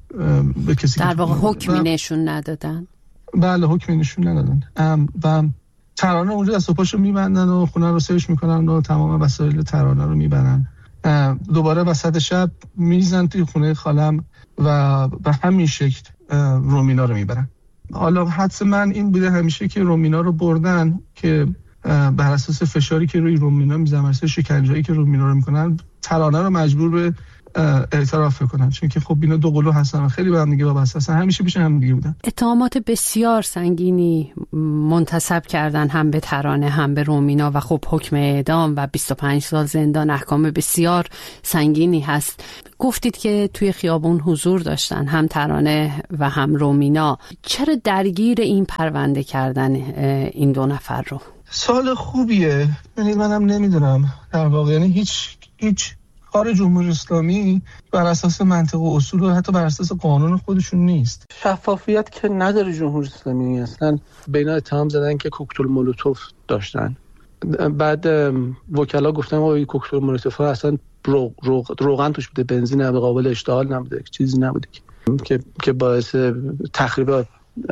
Speaker 15: به کسی
Speaker 16: در واقع حکمی نشون ندادن.
Speaker 15: بله، حکمی نشون ندادن و ترانه اونجا دست و پاشو میبندن و خونه رو سرچ میکنن و تمام وسایل ترانه رو میبرن. دوباره وسط شب میزن توی خونه خالم و به همین شکل رومینا رو میبرن. حالا حدس من این بوده همیشه که رومینا رو بردن که بر اساس فشاری که روی رومینا میذارن، بر اساس شکنجه‌ای که رومینا رو میکنن، ترانه رو مجبور به اعتراف کنن، چون که خب اینا دو قلو هستن و خیلی به هم دیگه وابسته هستن، همیشه پیش هم دیگه بودن.
Speaker 16: اتهامات بسیار سنگینی منتسب کردن هم به ترانه هم به رومینا و خب حکم اعدام و بیست و پنج سال زندان، احکام بسیار سنگینی هست. گفتید که توی خیابون حضور داشتن هم ترانه و هم رومینا. چرا درگیر این پرونده کردن این دو نفر رو؟
Speaker 15: سوال خوبیه. یعنی منم نمیدونم در واقع، یعنی هیچ هیچ کار جمهوری اسلامی بر اساس منطق و اصول و حتی بر اساس قانون خودشون نیست. شفافیت که نداره جمهوری اسلامی. اصلا به اینا اتهام زدن که کوکتل مولوتوف داشتن، بعد وکلا گفتن آقا کوکتل مولوتوف اصلا روغ، روغ، روغن توش بوده، بنزین نبوده، قابل اشتعال نبوده، چیزی نبوده که که باعث تخریب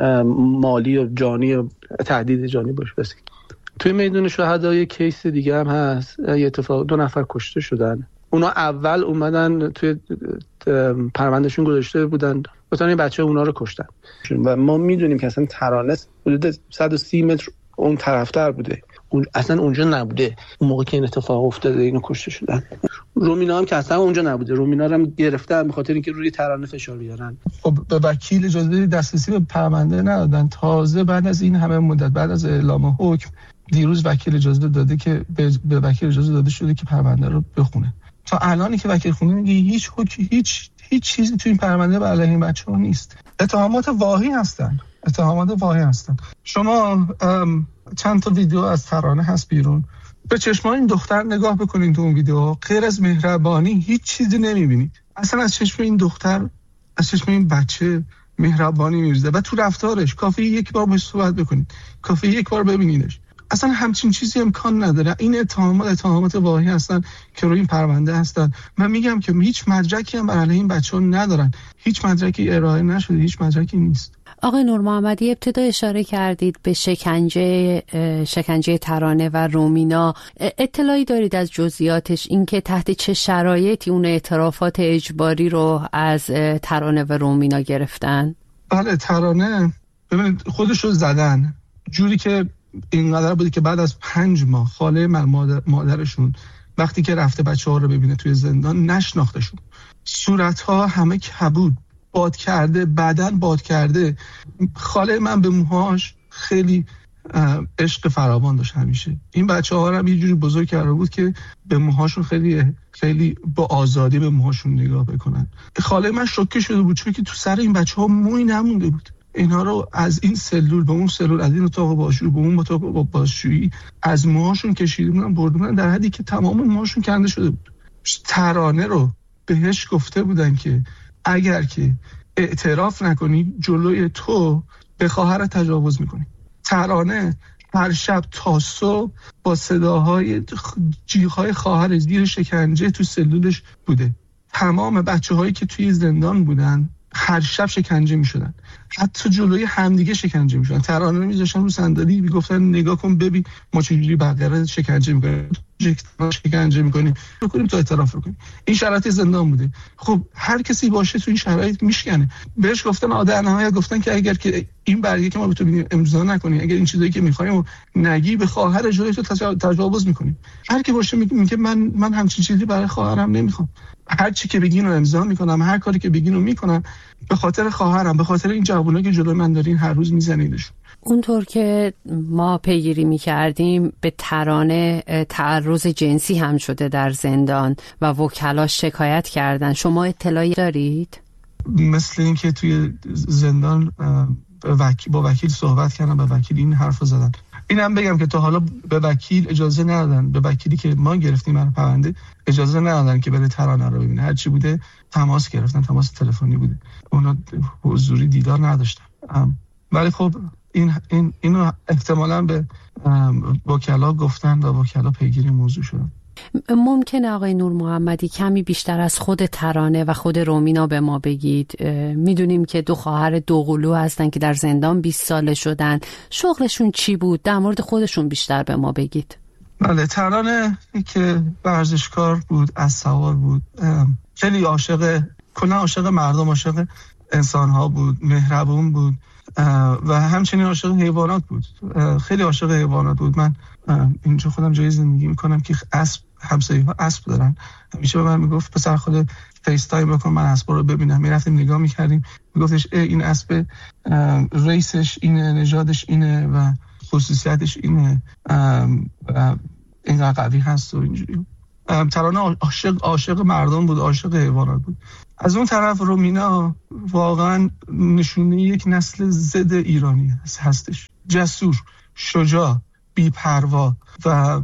Speaker 15: مالی و جانی و تهدید جانی باشه. بس توی میدون شهدا یه کیس دیگه هم هست، یه اتفاق دو نفر کشته شدن. اونا اول اومدن توی پروندهشون گذاشته بودن گفتن این بچه اونا رو کشتن و ما میدونیم که اصلا ترانه حدود صد و سی متر اون طرفتر بوده، اون اصلا اونجا نبوده اون موقع که این اتفاق افتاده، اینو کشته شدن. رومینا هم که اصلا اونجا نبوده، رومینا رو هم گرفتن به خاطر اینکه روی ترانه فشار بیارن. خب به وکیل اجازه دسترسی به پرونده ندادن، تازه بعد از این همه مدت، بعد از اعلام حکم، دیروز وکیل اجازه داده که به وکیل اجازه داده شده که پرونده رو بخونه. تا الانی که وکیل خونه میگه هیچ حکم، هیچ هیچ چیزی تو این پرونده بر علیه این بچه‌ها نیست. اتهامات واهی هستن، اتهامات واهی هستن. شما چند تا ویدیو از ترانه هست بیرون، به چشمان این دختر نگاه بکنید، تو اون ویدیو غیر از مهربانی هیچ چیزی نمیبینید. اصلا از چشم این دختر، از چشم این بچه مهربانی میریزه و تو رفتارش کافیه یک بار باهاش صحبت بکنید، کافیه یک بار ببینیدش. اصلا همچین چیزی امکان نداره. این اتهامات اتهامات واهی هستن که روی این پرونده هستن. من میگم که هیچ مدرکی هم برای این بچه‌ها ندارن، هیچ مدرکی ارائه نشده، هیچ مدرکی نیست.
Speaker 16: آقای نور محمدی، ابتدا اشاره کردید به شکنجه شکنجه ترانه و رومینا. اطلاعی دارید از جزئیاتش، اینکه تحت چه شرایطی اون اعترافات اجباری رو از ترانه و رومینا گرفتن؟
Speaker 15: بله، ترانه ببینید خودش رو زدن جوری که اینقدر بوده که بعد از پنج ماه خاله من مادر، مادرشون وقتی که رفته بچه ها رو ببینه توی زندان نشناختشون، صورتها همه کبود، باد کرده، بدن باد کرده. خاله من به موهاش خیلی عشق فراوان داشت همیشه. این بچه ها رو هم یه جوری بزرگ کرده بود که به موهاشون خیلی خیلی با آزادی به موهاشون نگاه بکنن. خاله من شوکه شده بود چون که تو سر این بچه ها موی نمونده بود. اینا رو از این سلول به اون سلول، از این اتاق بازجویی به اون اتاق بازجویی، از موهاشون کشیده بودن برده بودن در حدی که تمام موهاشون کنده شده بود. ترانه رو بهش گفته بودن که اگر که اعتراف نکنی جلوی تو به خواهر تجاوز میکنی. ترانه هر شب تا صبح با صداهای جیغ‌های خواهر زیر شکنجه تو سلولش بوده. تمام بچه‌هایی که توی زندان بودن هر شب شکنجه می‌شدن، حتی جلوی همدیگه شکنجه می‌شدن. ترانه می‌ذاشتن رو صندلی میگفتن نگاه کن ببین ما چجوری بقیه شکنجه می‌کنیم، شکنجه می‌کنیم، بکنیم تو اعتراف کنیم. این شرایط زندان بوده. خب هر کسی باشه تو این شرایط میشکنه. بهش گفتن آدم نهایت گفتن که اگر که این برگه که ما به تو میدیم امضا نکنی، اگر این چیزایی که می‌خوایم نگی به خواهر جلوی تو تجاوز می‌کنیم. هر کی باشه میگه من من همچین چیزی برای خواهرم نمی‌خوام. هر چی که بگین رو امضا میکنم، هر کاری که بگین رو میکنم به خاطر خواهرم، به خاطر این جوونایی که جلوی من دارین هر روز میزنیدشون.
Speaker 16: اونطور که ما پیگیری میکردیم به ترانه تعرض جنسی هم شده در زندان و وکلاش شکایت کردن. شما اطلاعی دارید؟
Speaker 15: مثل این که توی زندان با وکیل صحبت کردن، به وکیل این حرف رو زدن. اینم بگم که تا حالا به وکیل اجازه ندادن، به وکیلی که ما گرفتیم من پرونده اجازه ندادن که بره ترانه رو ببینه. هر چی بوده تماس گرفتن، تماس تلفنی بوده، اونا حضوری دیدار نداشتن. ولی خب این این اینو احتمالاً به وکلا گفتن و وکلا پیگیری موضوع شدن.
Speaker 16: ممکنه آقای نور محمدی کمی بیشتر از خود ترانه و خود رومینا به ما بگید؟ میدونیم که دو خواهر دوقلو هستن که در زندان بیست ساله شدن. شغلشون چی بود؟ در مورد خودشون بیشتر به ما بگید.
Speaker 15: بله، ترانه که ورزشکار بود، اسب‌سوار بود، خیلی عاشق کلا عاشق مردم، عاشق انسان‌ها بود، مهربون بود و همچنین عاشق حیوانات بود. خیلی عاشق حیوانات بود. من اینجا خودم جای زندگی میکنم که اسب، همسایه‌ها اسب دارن. همیشه به من میگفت پسر خود فیس تایم بکن من اسب رو ببینم. میرفتیم نگاه میکردیم، میگفتش این اسب ریسش اینه، نژادش اینه و خصوصیتش اینه و اینقدر قوی هست و اینجوری. ترانه عاشق عاشق مردم بود، عاشق حیوانات بود. از اون طرف رومینا واقعا نشونه یک نسل ضد ایرانی هستش. جسور، شجاع، بی‌پروا و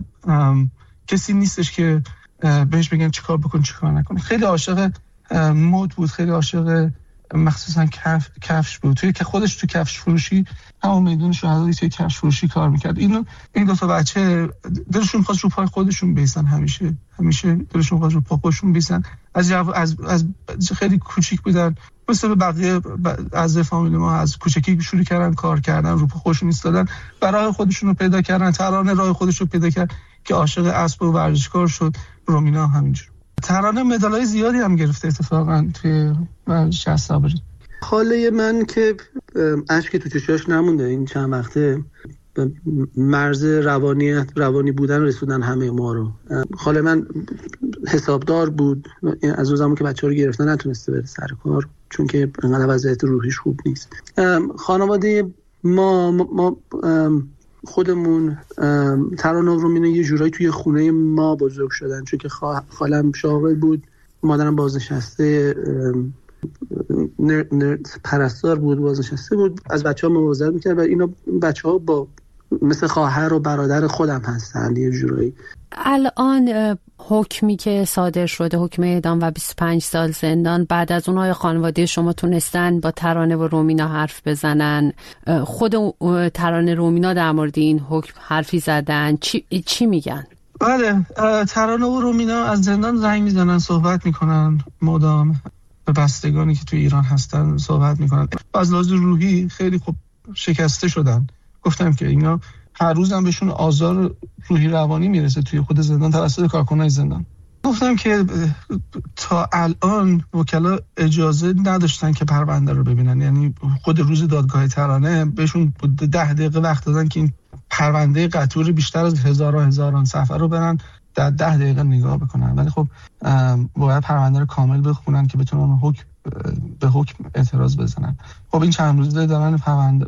Speaker 15: کسی نیستش که بهش بگن چیکار بکن چیکار نکن. خیلی عاشق مد بود، خیلی عاشق مخصوصا کف، کفش بود. توی که خودش تو کفش فروشی همون میدون شهادتی توی کفش فروشی کار میکرد. اینو این دو تا بچه دلشون خواست رو پای خودشون بیسن، همیشه همیشه دلشون خواست رو پای خودشون بیسن. از از از خیلی کوچیک بودن، مثل بقیه از فامیل ما از کوچکی شروع کردن کار کردن، رو پای خودشون ایستادن، برای خودشون رو پیدا کردن. ترانه راه خودش رو پیدا کرد که عاشق اسب و ورزشکار شد. رومینا همینجور. ترانه مدالای زیادی هم گرفته اتفاقا توی ورزش اسب‌سواری.
Speaker 17: حاله من که اشک تو چشاش نمونده این چند وقته، مرز روانیت روانی بودن رسوندن همه ما رو. خاله من حسابدار بود، از اون زمان که بچه‌ها رو گرفتن نتونسته بره سر کار چون که انقدر وضعیت روحیش خوب نیست. خانواده ما ما خودمون ترانه و رومینا یه جورایی توی خونه ما بزرگ شدن، چون که خالم شاغل بود، مادرم بازنشسته نر، نر، پرستار بود، بازنشسته بود، از بچه‌ها مواظبت می‌کرد و اینا بچه‌ها با مثل خواهر و برادر خودم هستن یه جورایی.
Speaker 16: الان حکمی که صادر شده، حکم اعدام و بیست و پنج سال زندان، بعد از اونها خانواده شما تونستن با ترانه و رومینا حرف بزنن؟ خود ترانه رومینا در مورد این حکم حرفی زدن؟ چی, چی میگن؟
Speaker 15: بله، ترانه و رومینا از زندان زنگ میزنن، صحبت میکنن مدام، به بستگانی که توی ایران هستن صحبت میکنن. از لحاظ روحی خیلی خوب شکسته شدن. گفتم که اینا هر روز هم بهشون آزار روحی روانی میرسه توی خود زندان توسط کارکنای زندان. گفتم که تا الان وکلا اجازه نداشتن که پرونده رو ببینن، یعنی خود روز دادگاه ترانه بهشون ده دقیقه وقت دادن که این پرونده قطور بیشتر از هزاران هزاران صفحه رو برن در ده دقیقه نگاه بکنن، ولی خب باید پرونده رو کامل بخونن که بتونن حکم به حکم اعتراض بزنن. خب این چند روزه دارن پرونده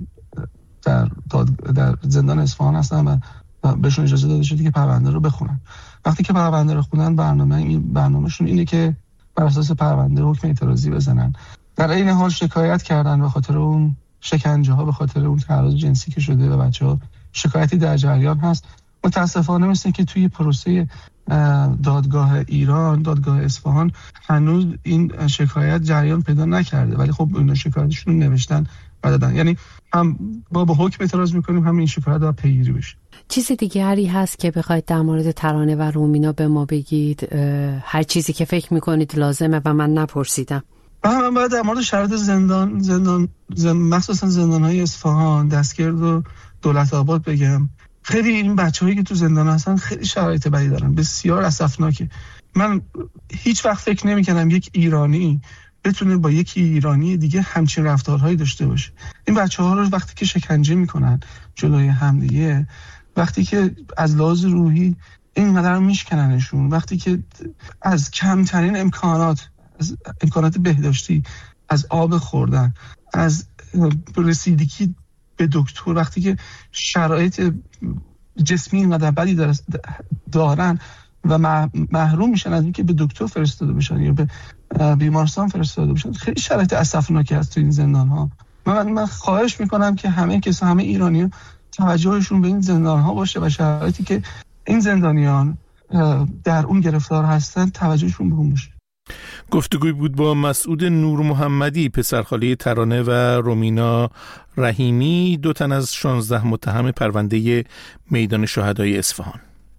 Speaker 15: در در زندان اصفهان هستن و بهشون اجازه داده شده که پرونده رو بخونن. وقتی که پرونده رو خوندن، برنامه این برنامه‌شون اینه که بر اساس پرونده حکم اعتراضی بزنن. در این حال شکایت کردن به خاطر اون شکنجه ها، به خاطر اون تعرض جنسی که شده و بچه‌ها شکایتی در جریان هست. متاسفانه مثل که توی پروسه دادگاه ایران، دادگاه اصفهان، هنوز این شکایت جریان پیدا نکرده، ولی خب اینا شکایتشون رو نوشتن و دادن. یعنی هم با به حکم اعتراض میکنیم، هم این شکایت باید پیگیری بشه.
Speaker 16: چیز دیگری هست که بخواید در مورد ترانه و رومینا به ما بگید؟ هر چیزی که فکر میکنید لازمه و من نپرسیدم.
Speaker 15: من باید در مورد شرایط زندان زندان زن... مخصوصا زندان‌های اصفهان، دستگرد و دولت آباد بگم. خیلی این بچه‌هایی که تو زندان هستن خیلی شرایط بدی دارن، بسیار اسفناکه. من هیچ وقت فکر نمی‌کردم یک ایرانی بتونه با یک ایرانی دیگه همچین رفتارهایی داشته باشه. این بچه‌ها رو وقتی که شکنجه میکنن جلوی همدیگه، وقتی که از لحاظ روحی اینقدر میشکننشون، وقتی که از کمترین امکانات، از امکانات بهداشتی، از آب خوردن، از رسیدگی به دکتر، وقتی که شرایط جسمی اینقدر بدی دارن و محروم میشن از اینکه به دکتر فرستاده بشن یا به بیمارستان فرستاده بشن، خیلی شرایط اسفناکی هست تو این زندان ها. من من خواهش میکنم که همه کسا همه ایرانی‌ها توجهشون به این زندان ها باشه و شرایطی که این زندانیان در اون گرفتار هستن توجهشون به اون باشه.
Speaker 2: گفتگوی بود با مسعود نور محمدی، پسرخاله ترانه و رومینا رحیمی، دو تن از شانزده متهم پرونده میدان شهدای اصفهان.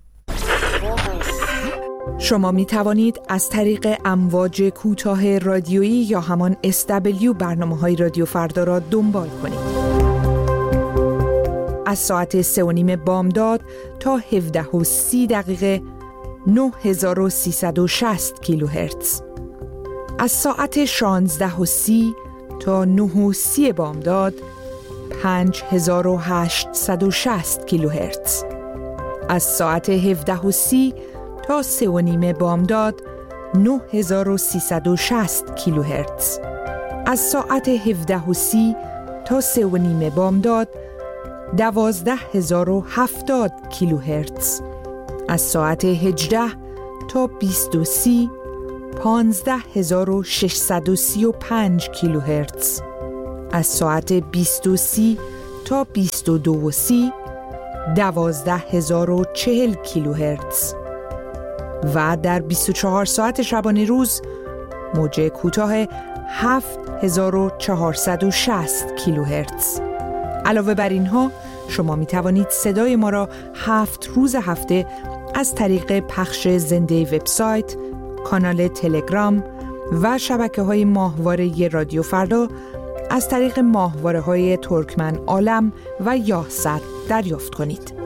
Speaker 3: شما می توانید از طریق امواج کوتاه رادیویی یا همان اس دبلیو برنامه‌های رادیو فردا را دنبال کنید. از ساعت سه و نیم بامداد تا هفده و سی دقیقه نه هزار و سیصد و شصت کیلوهرتز، از ساعت شانزده و سی تا نه و سی بامداد پنج هزار و هشتصد و شصت کیلوهرتز، از ساعت هفده و سی تا سه و نیم بامداد نه هزار و سیصد و شصت کیلوهرتز، از ساعت هفده و سی تا سه و نیم بامداد دوازده هزار و هفتاد کیلوهرتز، از ساعت هجده تا بیست و سی پانزده هزار و ششصد و سی و پنج کیلوهرتز، از ساعت بیست و سی تا بیست و دو و سی دوازده هزار و چهل کیلوهرتز و در بیست و چهار ساعت شبانه روز موج کوتاه هفت هزار و چهارصد و شصت کیلوهرتز. علاوه بر اینها شما می توانید صدای ما را هفت روز هفته از طریق پخش زنده وبسایت، کانال تلگرام و شبکه‌های ماهواره رادیو فردا از طریق ماهواره‌های ترکمن عالم و یاهصد دریافت کنید.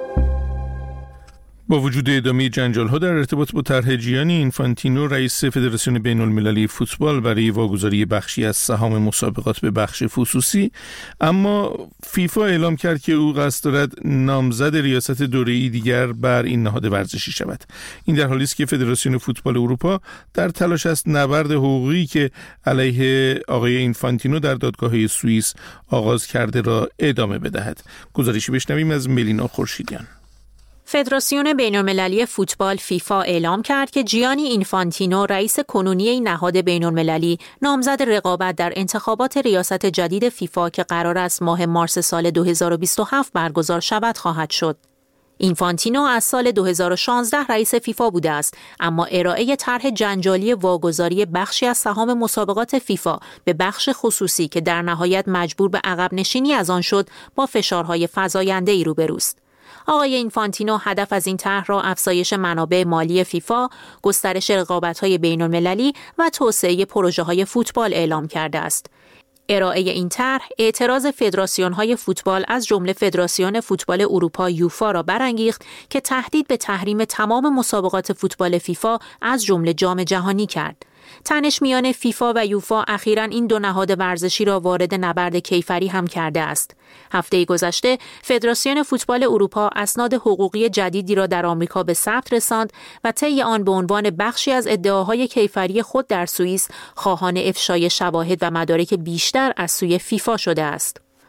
Speaker 2: با وجود ادامه جنجال‌ها در ارتباط با طرح جیانی اینفانتینو، رئیس فدراسیون بین‌المللی فوتبال، برای واگذاری بخشی از سهام مسابقات به بخش خصوصی، اما فیفا اعلام کرد که او قصد دارد نامزد ریاست دوره‌ای دیگر بر این نهاد ورزشی شود. این در حالی است که فدراسیون فوتبال اروپا در تلاش است نبرد حقوقی که علیه آقای اینفانتینو در دادگاه سوئیس آغاز کرده را ادامه بدهد. گزارشی بشنویم از ملینا خورشیدیان.
Speaker 18: فدراسیون بین‌المللی فوتبال فیفا اعلام کرد که جیانی اینفانتینو، رئیس کنونی این نهاد بین‌المللی، نامزد رقابت در انتخابات ریاست جدید فیفا که قرار است ماه مارس سال دو هزار و بیست و هفت برگزار شود خواهد شد. اینفانتینو از سال دو هزار و شانزده رئیس فیفا بوده است، اما ارائه طرح جنجالی واگذاری بخشی از سهام مسابقات فیفا به بخش خصوصی که در نهایت مجبور به عقب نشینی از آن شد، با فشارهای فزاینده‌ای روبروست. آقای اینفانتینو هدف از این طرح را افزایش منابع مالی فیفا، گسترش رقابت‌های بین‌المللی و توسعه پروژه‌های فوتبال اعلام کرده است. ارائه این طرح اعتراض فدراسیون‌های فوتبال از جمله فدراسیون فوتبال اروپا یوفا را برانگیخت که تهدید به تحریم تمام مسابقات فوتبال فیفا از جمله جام جهانی کرد. تنش میان فیفا و یوفا اخیراً این دو نهاد ورزشی را وارد نبرد کیفری هم کرده است. هفته گذشته فدراسیون فوتبال اروپا اسناد حقوقی جدیدی را در آمریکا به ثبت رساند و طی آن به عنوان بخشی از ادعاهای کیفری خود در سوئیس خواهان افشای شواهد و مدارک بیشتر از سوی فیفا شده است.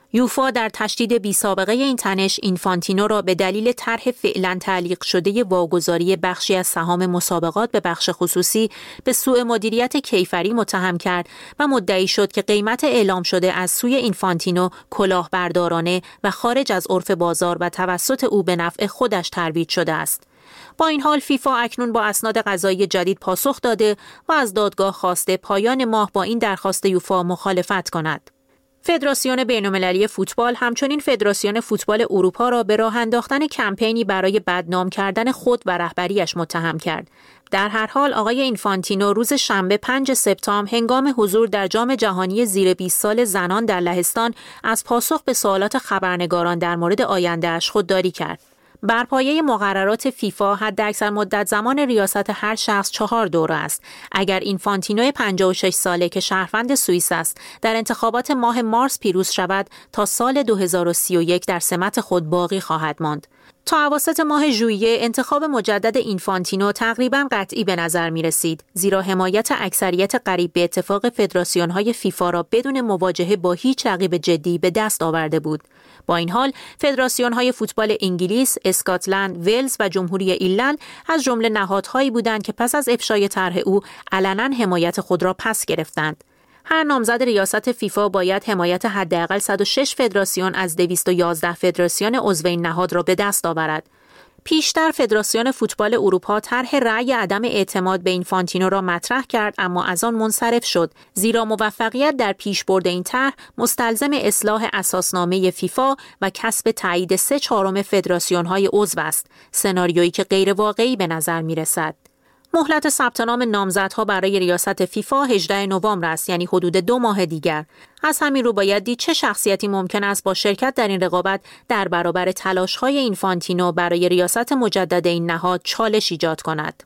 Speaker 18: یوفا در تشدید بی سابقه این تنش اینفانتینو را به دلیل طرح فعلا تعلیق شده واگذاری بخشی از سهام مسابقات به بخش خصوصی به سوء مدیریت کیفری متهم کرد و مدعی شد که قیمت اعلام شده از سوی اینفانتینو کلاهبردارانه و خارج از عرف بازار و توسط او به نفع خودش ترویج شده است. با این حال فیفا اکنون با اسناد قضایی جدید پاسخ داده و از دادگاه خواسته پایان ماه با این درخواست یوفا مخالفت کند. فدراسیون بین‌المللی فوتبال همچنین فدراسیون فوتبال اروپا را به راه انداختن کمپینی برای بدنام کردن خود و رهبریش متهم کرد. در هر حال آقای اینفانتینو روز شنبه پنجم سپتامبر هنگام حضور در جام جهانی زیر بیست سال زنان در لهستان از پاسخ به سوالات خبرنگاران در مورد آینده‌اش خودداری کرد. بر پایه مقررات فیفا حداکثر مدت زمان ریاست هر شخص چهار دوره است. اگر اینفانتینو پنجاه و شش ساله که شهروند سوئیس است در انتخابات ماه مارس پیروز شود تا سال دو هزار و سی و یک در سمت خود باقی خواهد ماند. تا اواسط ماه ژوئیه انتخاب مجدد اینفانتینو تقریباً قطعی به نظر می رسید، زیرا حمایت اکثریت قریب به اتفاق فدراسیون‌های فیفا را بدون مواجهه با هیچ رقیب جدی به دست آورده بود. با این حال فدراسیون‌های فوتبال انگلیس، اسکاتلند، ولز و جمهوری ایرلند از جمله نهادهایی بودند که پس از افشای طرح او علنا حمایت خود را پس گرفتند. هر نامزد ریاست فیفا باید حمایت حداقل صد و شش فدراسیون از دویست و یازده فدراسیون عضو این نهاد را به دست آورد. پیشتر فدراسیون فوتبال اروپا طرح رأی عدم اعتماد به اینفانتینو را مطرح کرد، اما از آن منصرف شد، زیرا موفقیت در پیشبرد این طرح مستلزم اصلاح اساسنامه فیفا و کسب تایید سه چهارم فدراسیون‌های عضو است، سناریویی که غیر واقعی به نظر می‌رسد. مهلت ثبت نام نامزدها برای ریاست فیفا هجدهم نوامبر است، یعنی حدود دو ماه دیگر. از همین رو باید دید چه شخصیتی ممکن است با شرکت در این رقابت در برابر تلاش‌های اینفانتینو برای ریاست مجدد این نهاد چالش ایجاد کند.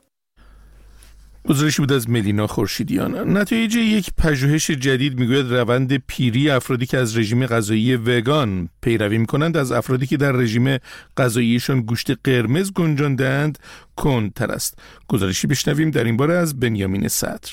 Speaker 2: گزارشی بود از ملینا خورشیدیان. نتایج یک پژوهش جدید میگوید روند پیری افرادی که از رژیم غذایی وگان پیروی میکنند از افرادی که در رژیم غذاییشان گوشت قرمز گنجانده‌اند کندتر است. گزارشی بشنویم در این باره از بنیامین صدر.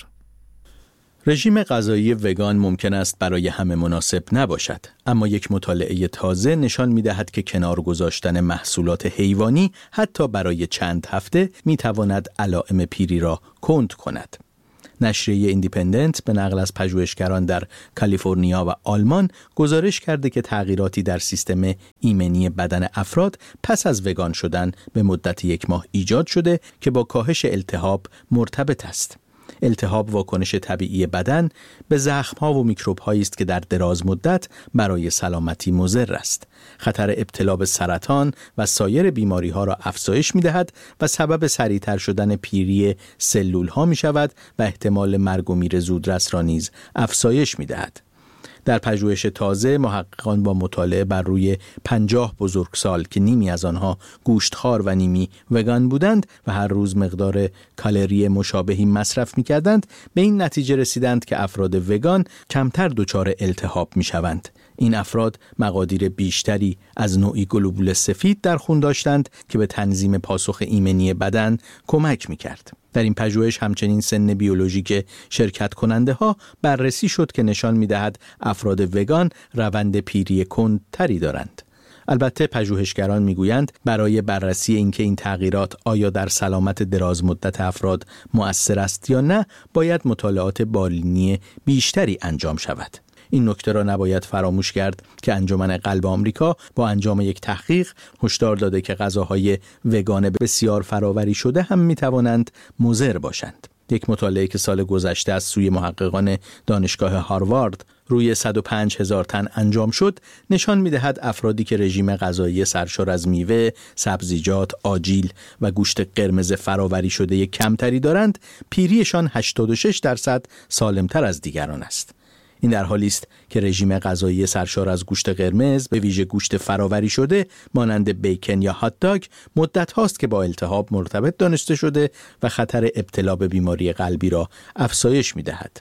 Speaker 19: رژیم غذایی وگان ممکن است برای همه مناسب نباشد، اما یک مطالعه تازه نشان می‌دهد که کنار گذاشتن محصولات حیوانی حتی برای چند هفته می‌تواند علائم پیری را کند کند. نشریه ایندیپندنت به نقل از پژوهشگران در کالیفرنیا و آلمان گزارش کرده که تغییراتی در سیستم ایمنی بدن افراد پس از وگان شدن به مدت یک ماه ایجاد شده که با کاهش التهاب مرتبط است. التهاب واکنش طبیعی بدن به زخم‌ها و میکروب‌هایی است که در دراز مدت برای سلامتی مضر است. خطر ابتلا به سرطان و سایر بیماری‌ها را افزایش می‌دهد و سبب سریعتر شدن پیری سلول‌ها می‌شود و احتمال مرگ و میر زودرس را نیز افزایش می‌دهد. در پژوهش تازه محققان با مطالعه بر روی پنجاه بزرگسال که نیمی از آنها گوشتخوار و نیمی وگان بودند و هر روز مقدار کالری مشابهی مصرف می‌کردند به این نتیجه رسیدند که افراد وگان کمتر دچار التهاب می‌شوند. این افراد مقادیر بیشتری از نوعی گلوبول سفید در خون داشتند که به تنظیم پاسخ ایمنی بدن کمک می‌کرد. در این پژوهش همچنین سن بیولوژیک شرکت کننده ها بررسی شد که نشان می‌دهد افراد وگان روند پیری کندتری دارند. البته پژوهشگران میگویند برای بررسی اینکه این تغییرات آیا در سلامت دراز مدت افراد مؤثر است یا نه، باید مطالعات بالینی بیشتری انجام شود. این نکته را نباید فراموش کرد که انجمن قلب آمریکا با انجام یک تحقیق هشدار داده که غذاهای وگان بسیار فراوری شده هم میتوانند مضر باشند. یک مطالعه که سال گذشته از سوی محققان دانشگاه هاروارد روی صد و پنج هزار تن انجام شد نشان می‌دهد افرادی که رژیم غذایی سرشار از میوه، سبزیجات، آجیل و گوشت قرمز فراوری شده کمتری دارند، پیریشان هشتاد و شش درصد سالمتر از دیگران است. این در حالی است که رژیم غذایی سرشار از گوشت قرمز، به ویژه گوشت فراوری شده مانند بیکن یا هات داگ، مدت هاست که با التهاب مرتبط دانسته شده و خطر ابتلا به بیماری قلبی را افزایش می دهد.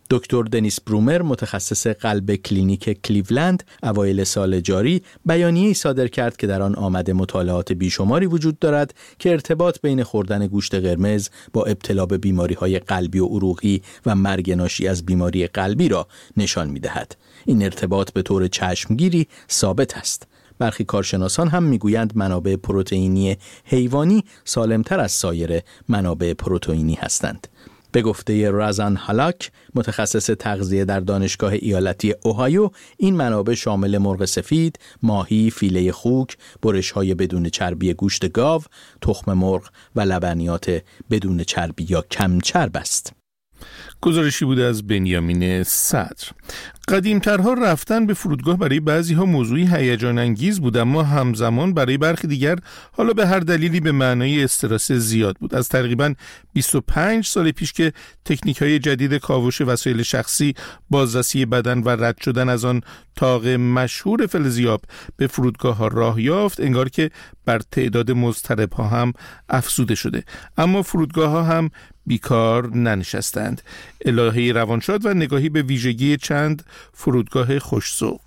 Speaker 19: دکتر دنیس برومر متخصص قلب کلینیک کلیولند اوایل سال جاری بیانیه‌ای صادر کرد که در آن آمده مطالعات بیشماری وجود دارد که ارتباط بین خوردن گوشت قرمز با ابتلا به بیماری‌های قلبی و عروقی و مرگ ناشی از بیماری قلبی را نشان می‌دهد. این ارتباط به طور چشمگیری ثابت است. برخی کارشناسان هم میگویند منابع پروتئینی حیوانی سالمتر از سایر منابع پروتئینی هستند. به گفته رازان هالاک، متخصص تغذیه در دانشگاه ایالتی اوهایو، این منابع شامل مرغ سفید، ماهی، فیله خوک، برش‌های بدون چربی گوشت گاو، تخم مرغ و لبنیات بدون چربی یا کم چرب است.
Speaker 2: گزارشی بوده از بنیامین صدر. قدیمترها رفتن به فرودگاه برای بعضی ها موضوعی هیجان انگیز بود، اما همزمان برای برخی دیگر حالا به هر دلیلی به معنای استرس زیاد بود. از تقریباً بیست و پنج سال پیش که تکنیک های جدید کاوش وسایل شخصی، بازرسی بدن و رد شدن از آن طاق مشهور فلزیاب به فرودگاه ها راه یافت، انگار که بر تعداد مضطرب ها هم افزوده شده. اما فرودگاه ها هم بیکار ننشستند. الهه روانشاد و نگاهی به ویژگی چند فرودگاه خوش‌ذوق.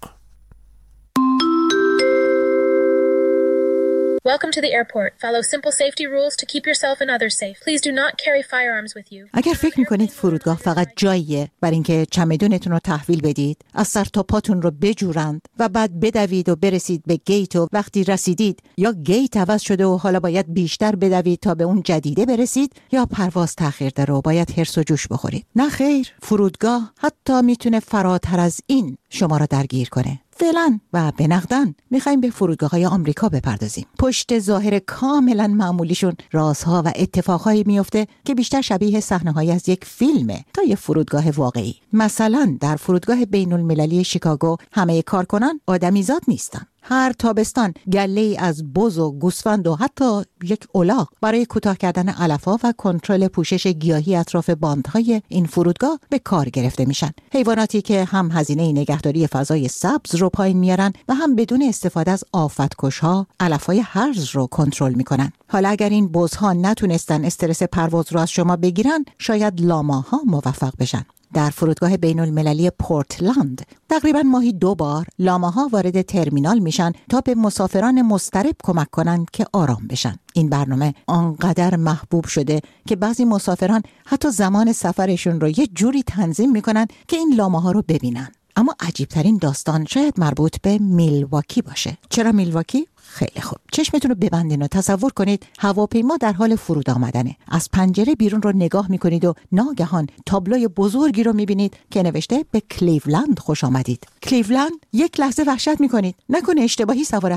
Speaker 20: Welcome to the airport. Follow simple safety rules to keep yourself and others safe. Please do not carry firearms with you.
Speaker 21: اگر فکر می‌کنید فرودگاه فقط جاییه برای اینکه چمدونتون رو تحویل بدید، از سر تا پاتون رو بجورند و بعد بدوید و برسید به گیت و وقتی رسیدید یا گیت عوض شده و حالا باید بیشتر بدوید تا به اون جدیده برسید، یا پرواز تأخیر داره و باید هرس و جوش بخورید. نه خیر، فرودگاه حتی میتونه فراتر از این شما را درگیر کنه. فعلا و به نقدن میخوایم به فرودگاه‌های آمریکا بپردازیم. پشت ظاهر کاملا معمولیشون رازها و اتفاقهایی میفته که بیشتر شبیه صحنه‌هایی از یک فیلمه تا یک فرودگاه واقعی. مثلا در فرودگاه بین المللی شیکاگو همه کارکنان آدمیزاد نیستن. هر تابستان گله‌ای از بز و گوسفند و حتی یک الاغ برای کوتاه کردن علف‌ها و کنترل پوشش گیاهی اطراف باندهای این فرودگاه به کار گرفته میشن. حیواناتی که هم هزینه نگهداری فضای سبز رو پایین میارن و هم بدون استفاده از آفتکش‌ها علف‌های هرز رو کنترل میکنن. حالا اگر این بزها نتونستن استرس پرواز رو از شما بگیرن، شاید لاماها موفق بشن. در فرودگاه بین المللی پورتلند تقریباً ماهی دو بار لاماها وارد ترمینال میشن تا به مسافران مضطرب کمک کنن که آرام بشن. این برنامه آنقدر محبوب شده که بعضی مسافران حتی زمان سفرشون رو یه جوری تنظیم میکنن که این لاماها رو ببینن. اما عجیبترین داستان شاید مربوط به میلواکی باشه. چرا میلواکی؟ خیلی خوب، چشمتون رو ببندین و تصور کنید هواپیما در حال فرود آمدنه. از پنجره بیرون رو نگاه میکنید و ناگهان تابلوی بزرگی رو میبینید که نوشته به کلیولند خوش آمدید. کلیولند. یک لحظه وحشت میکنید، نکنه اشتباهی سوار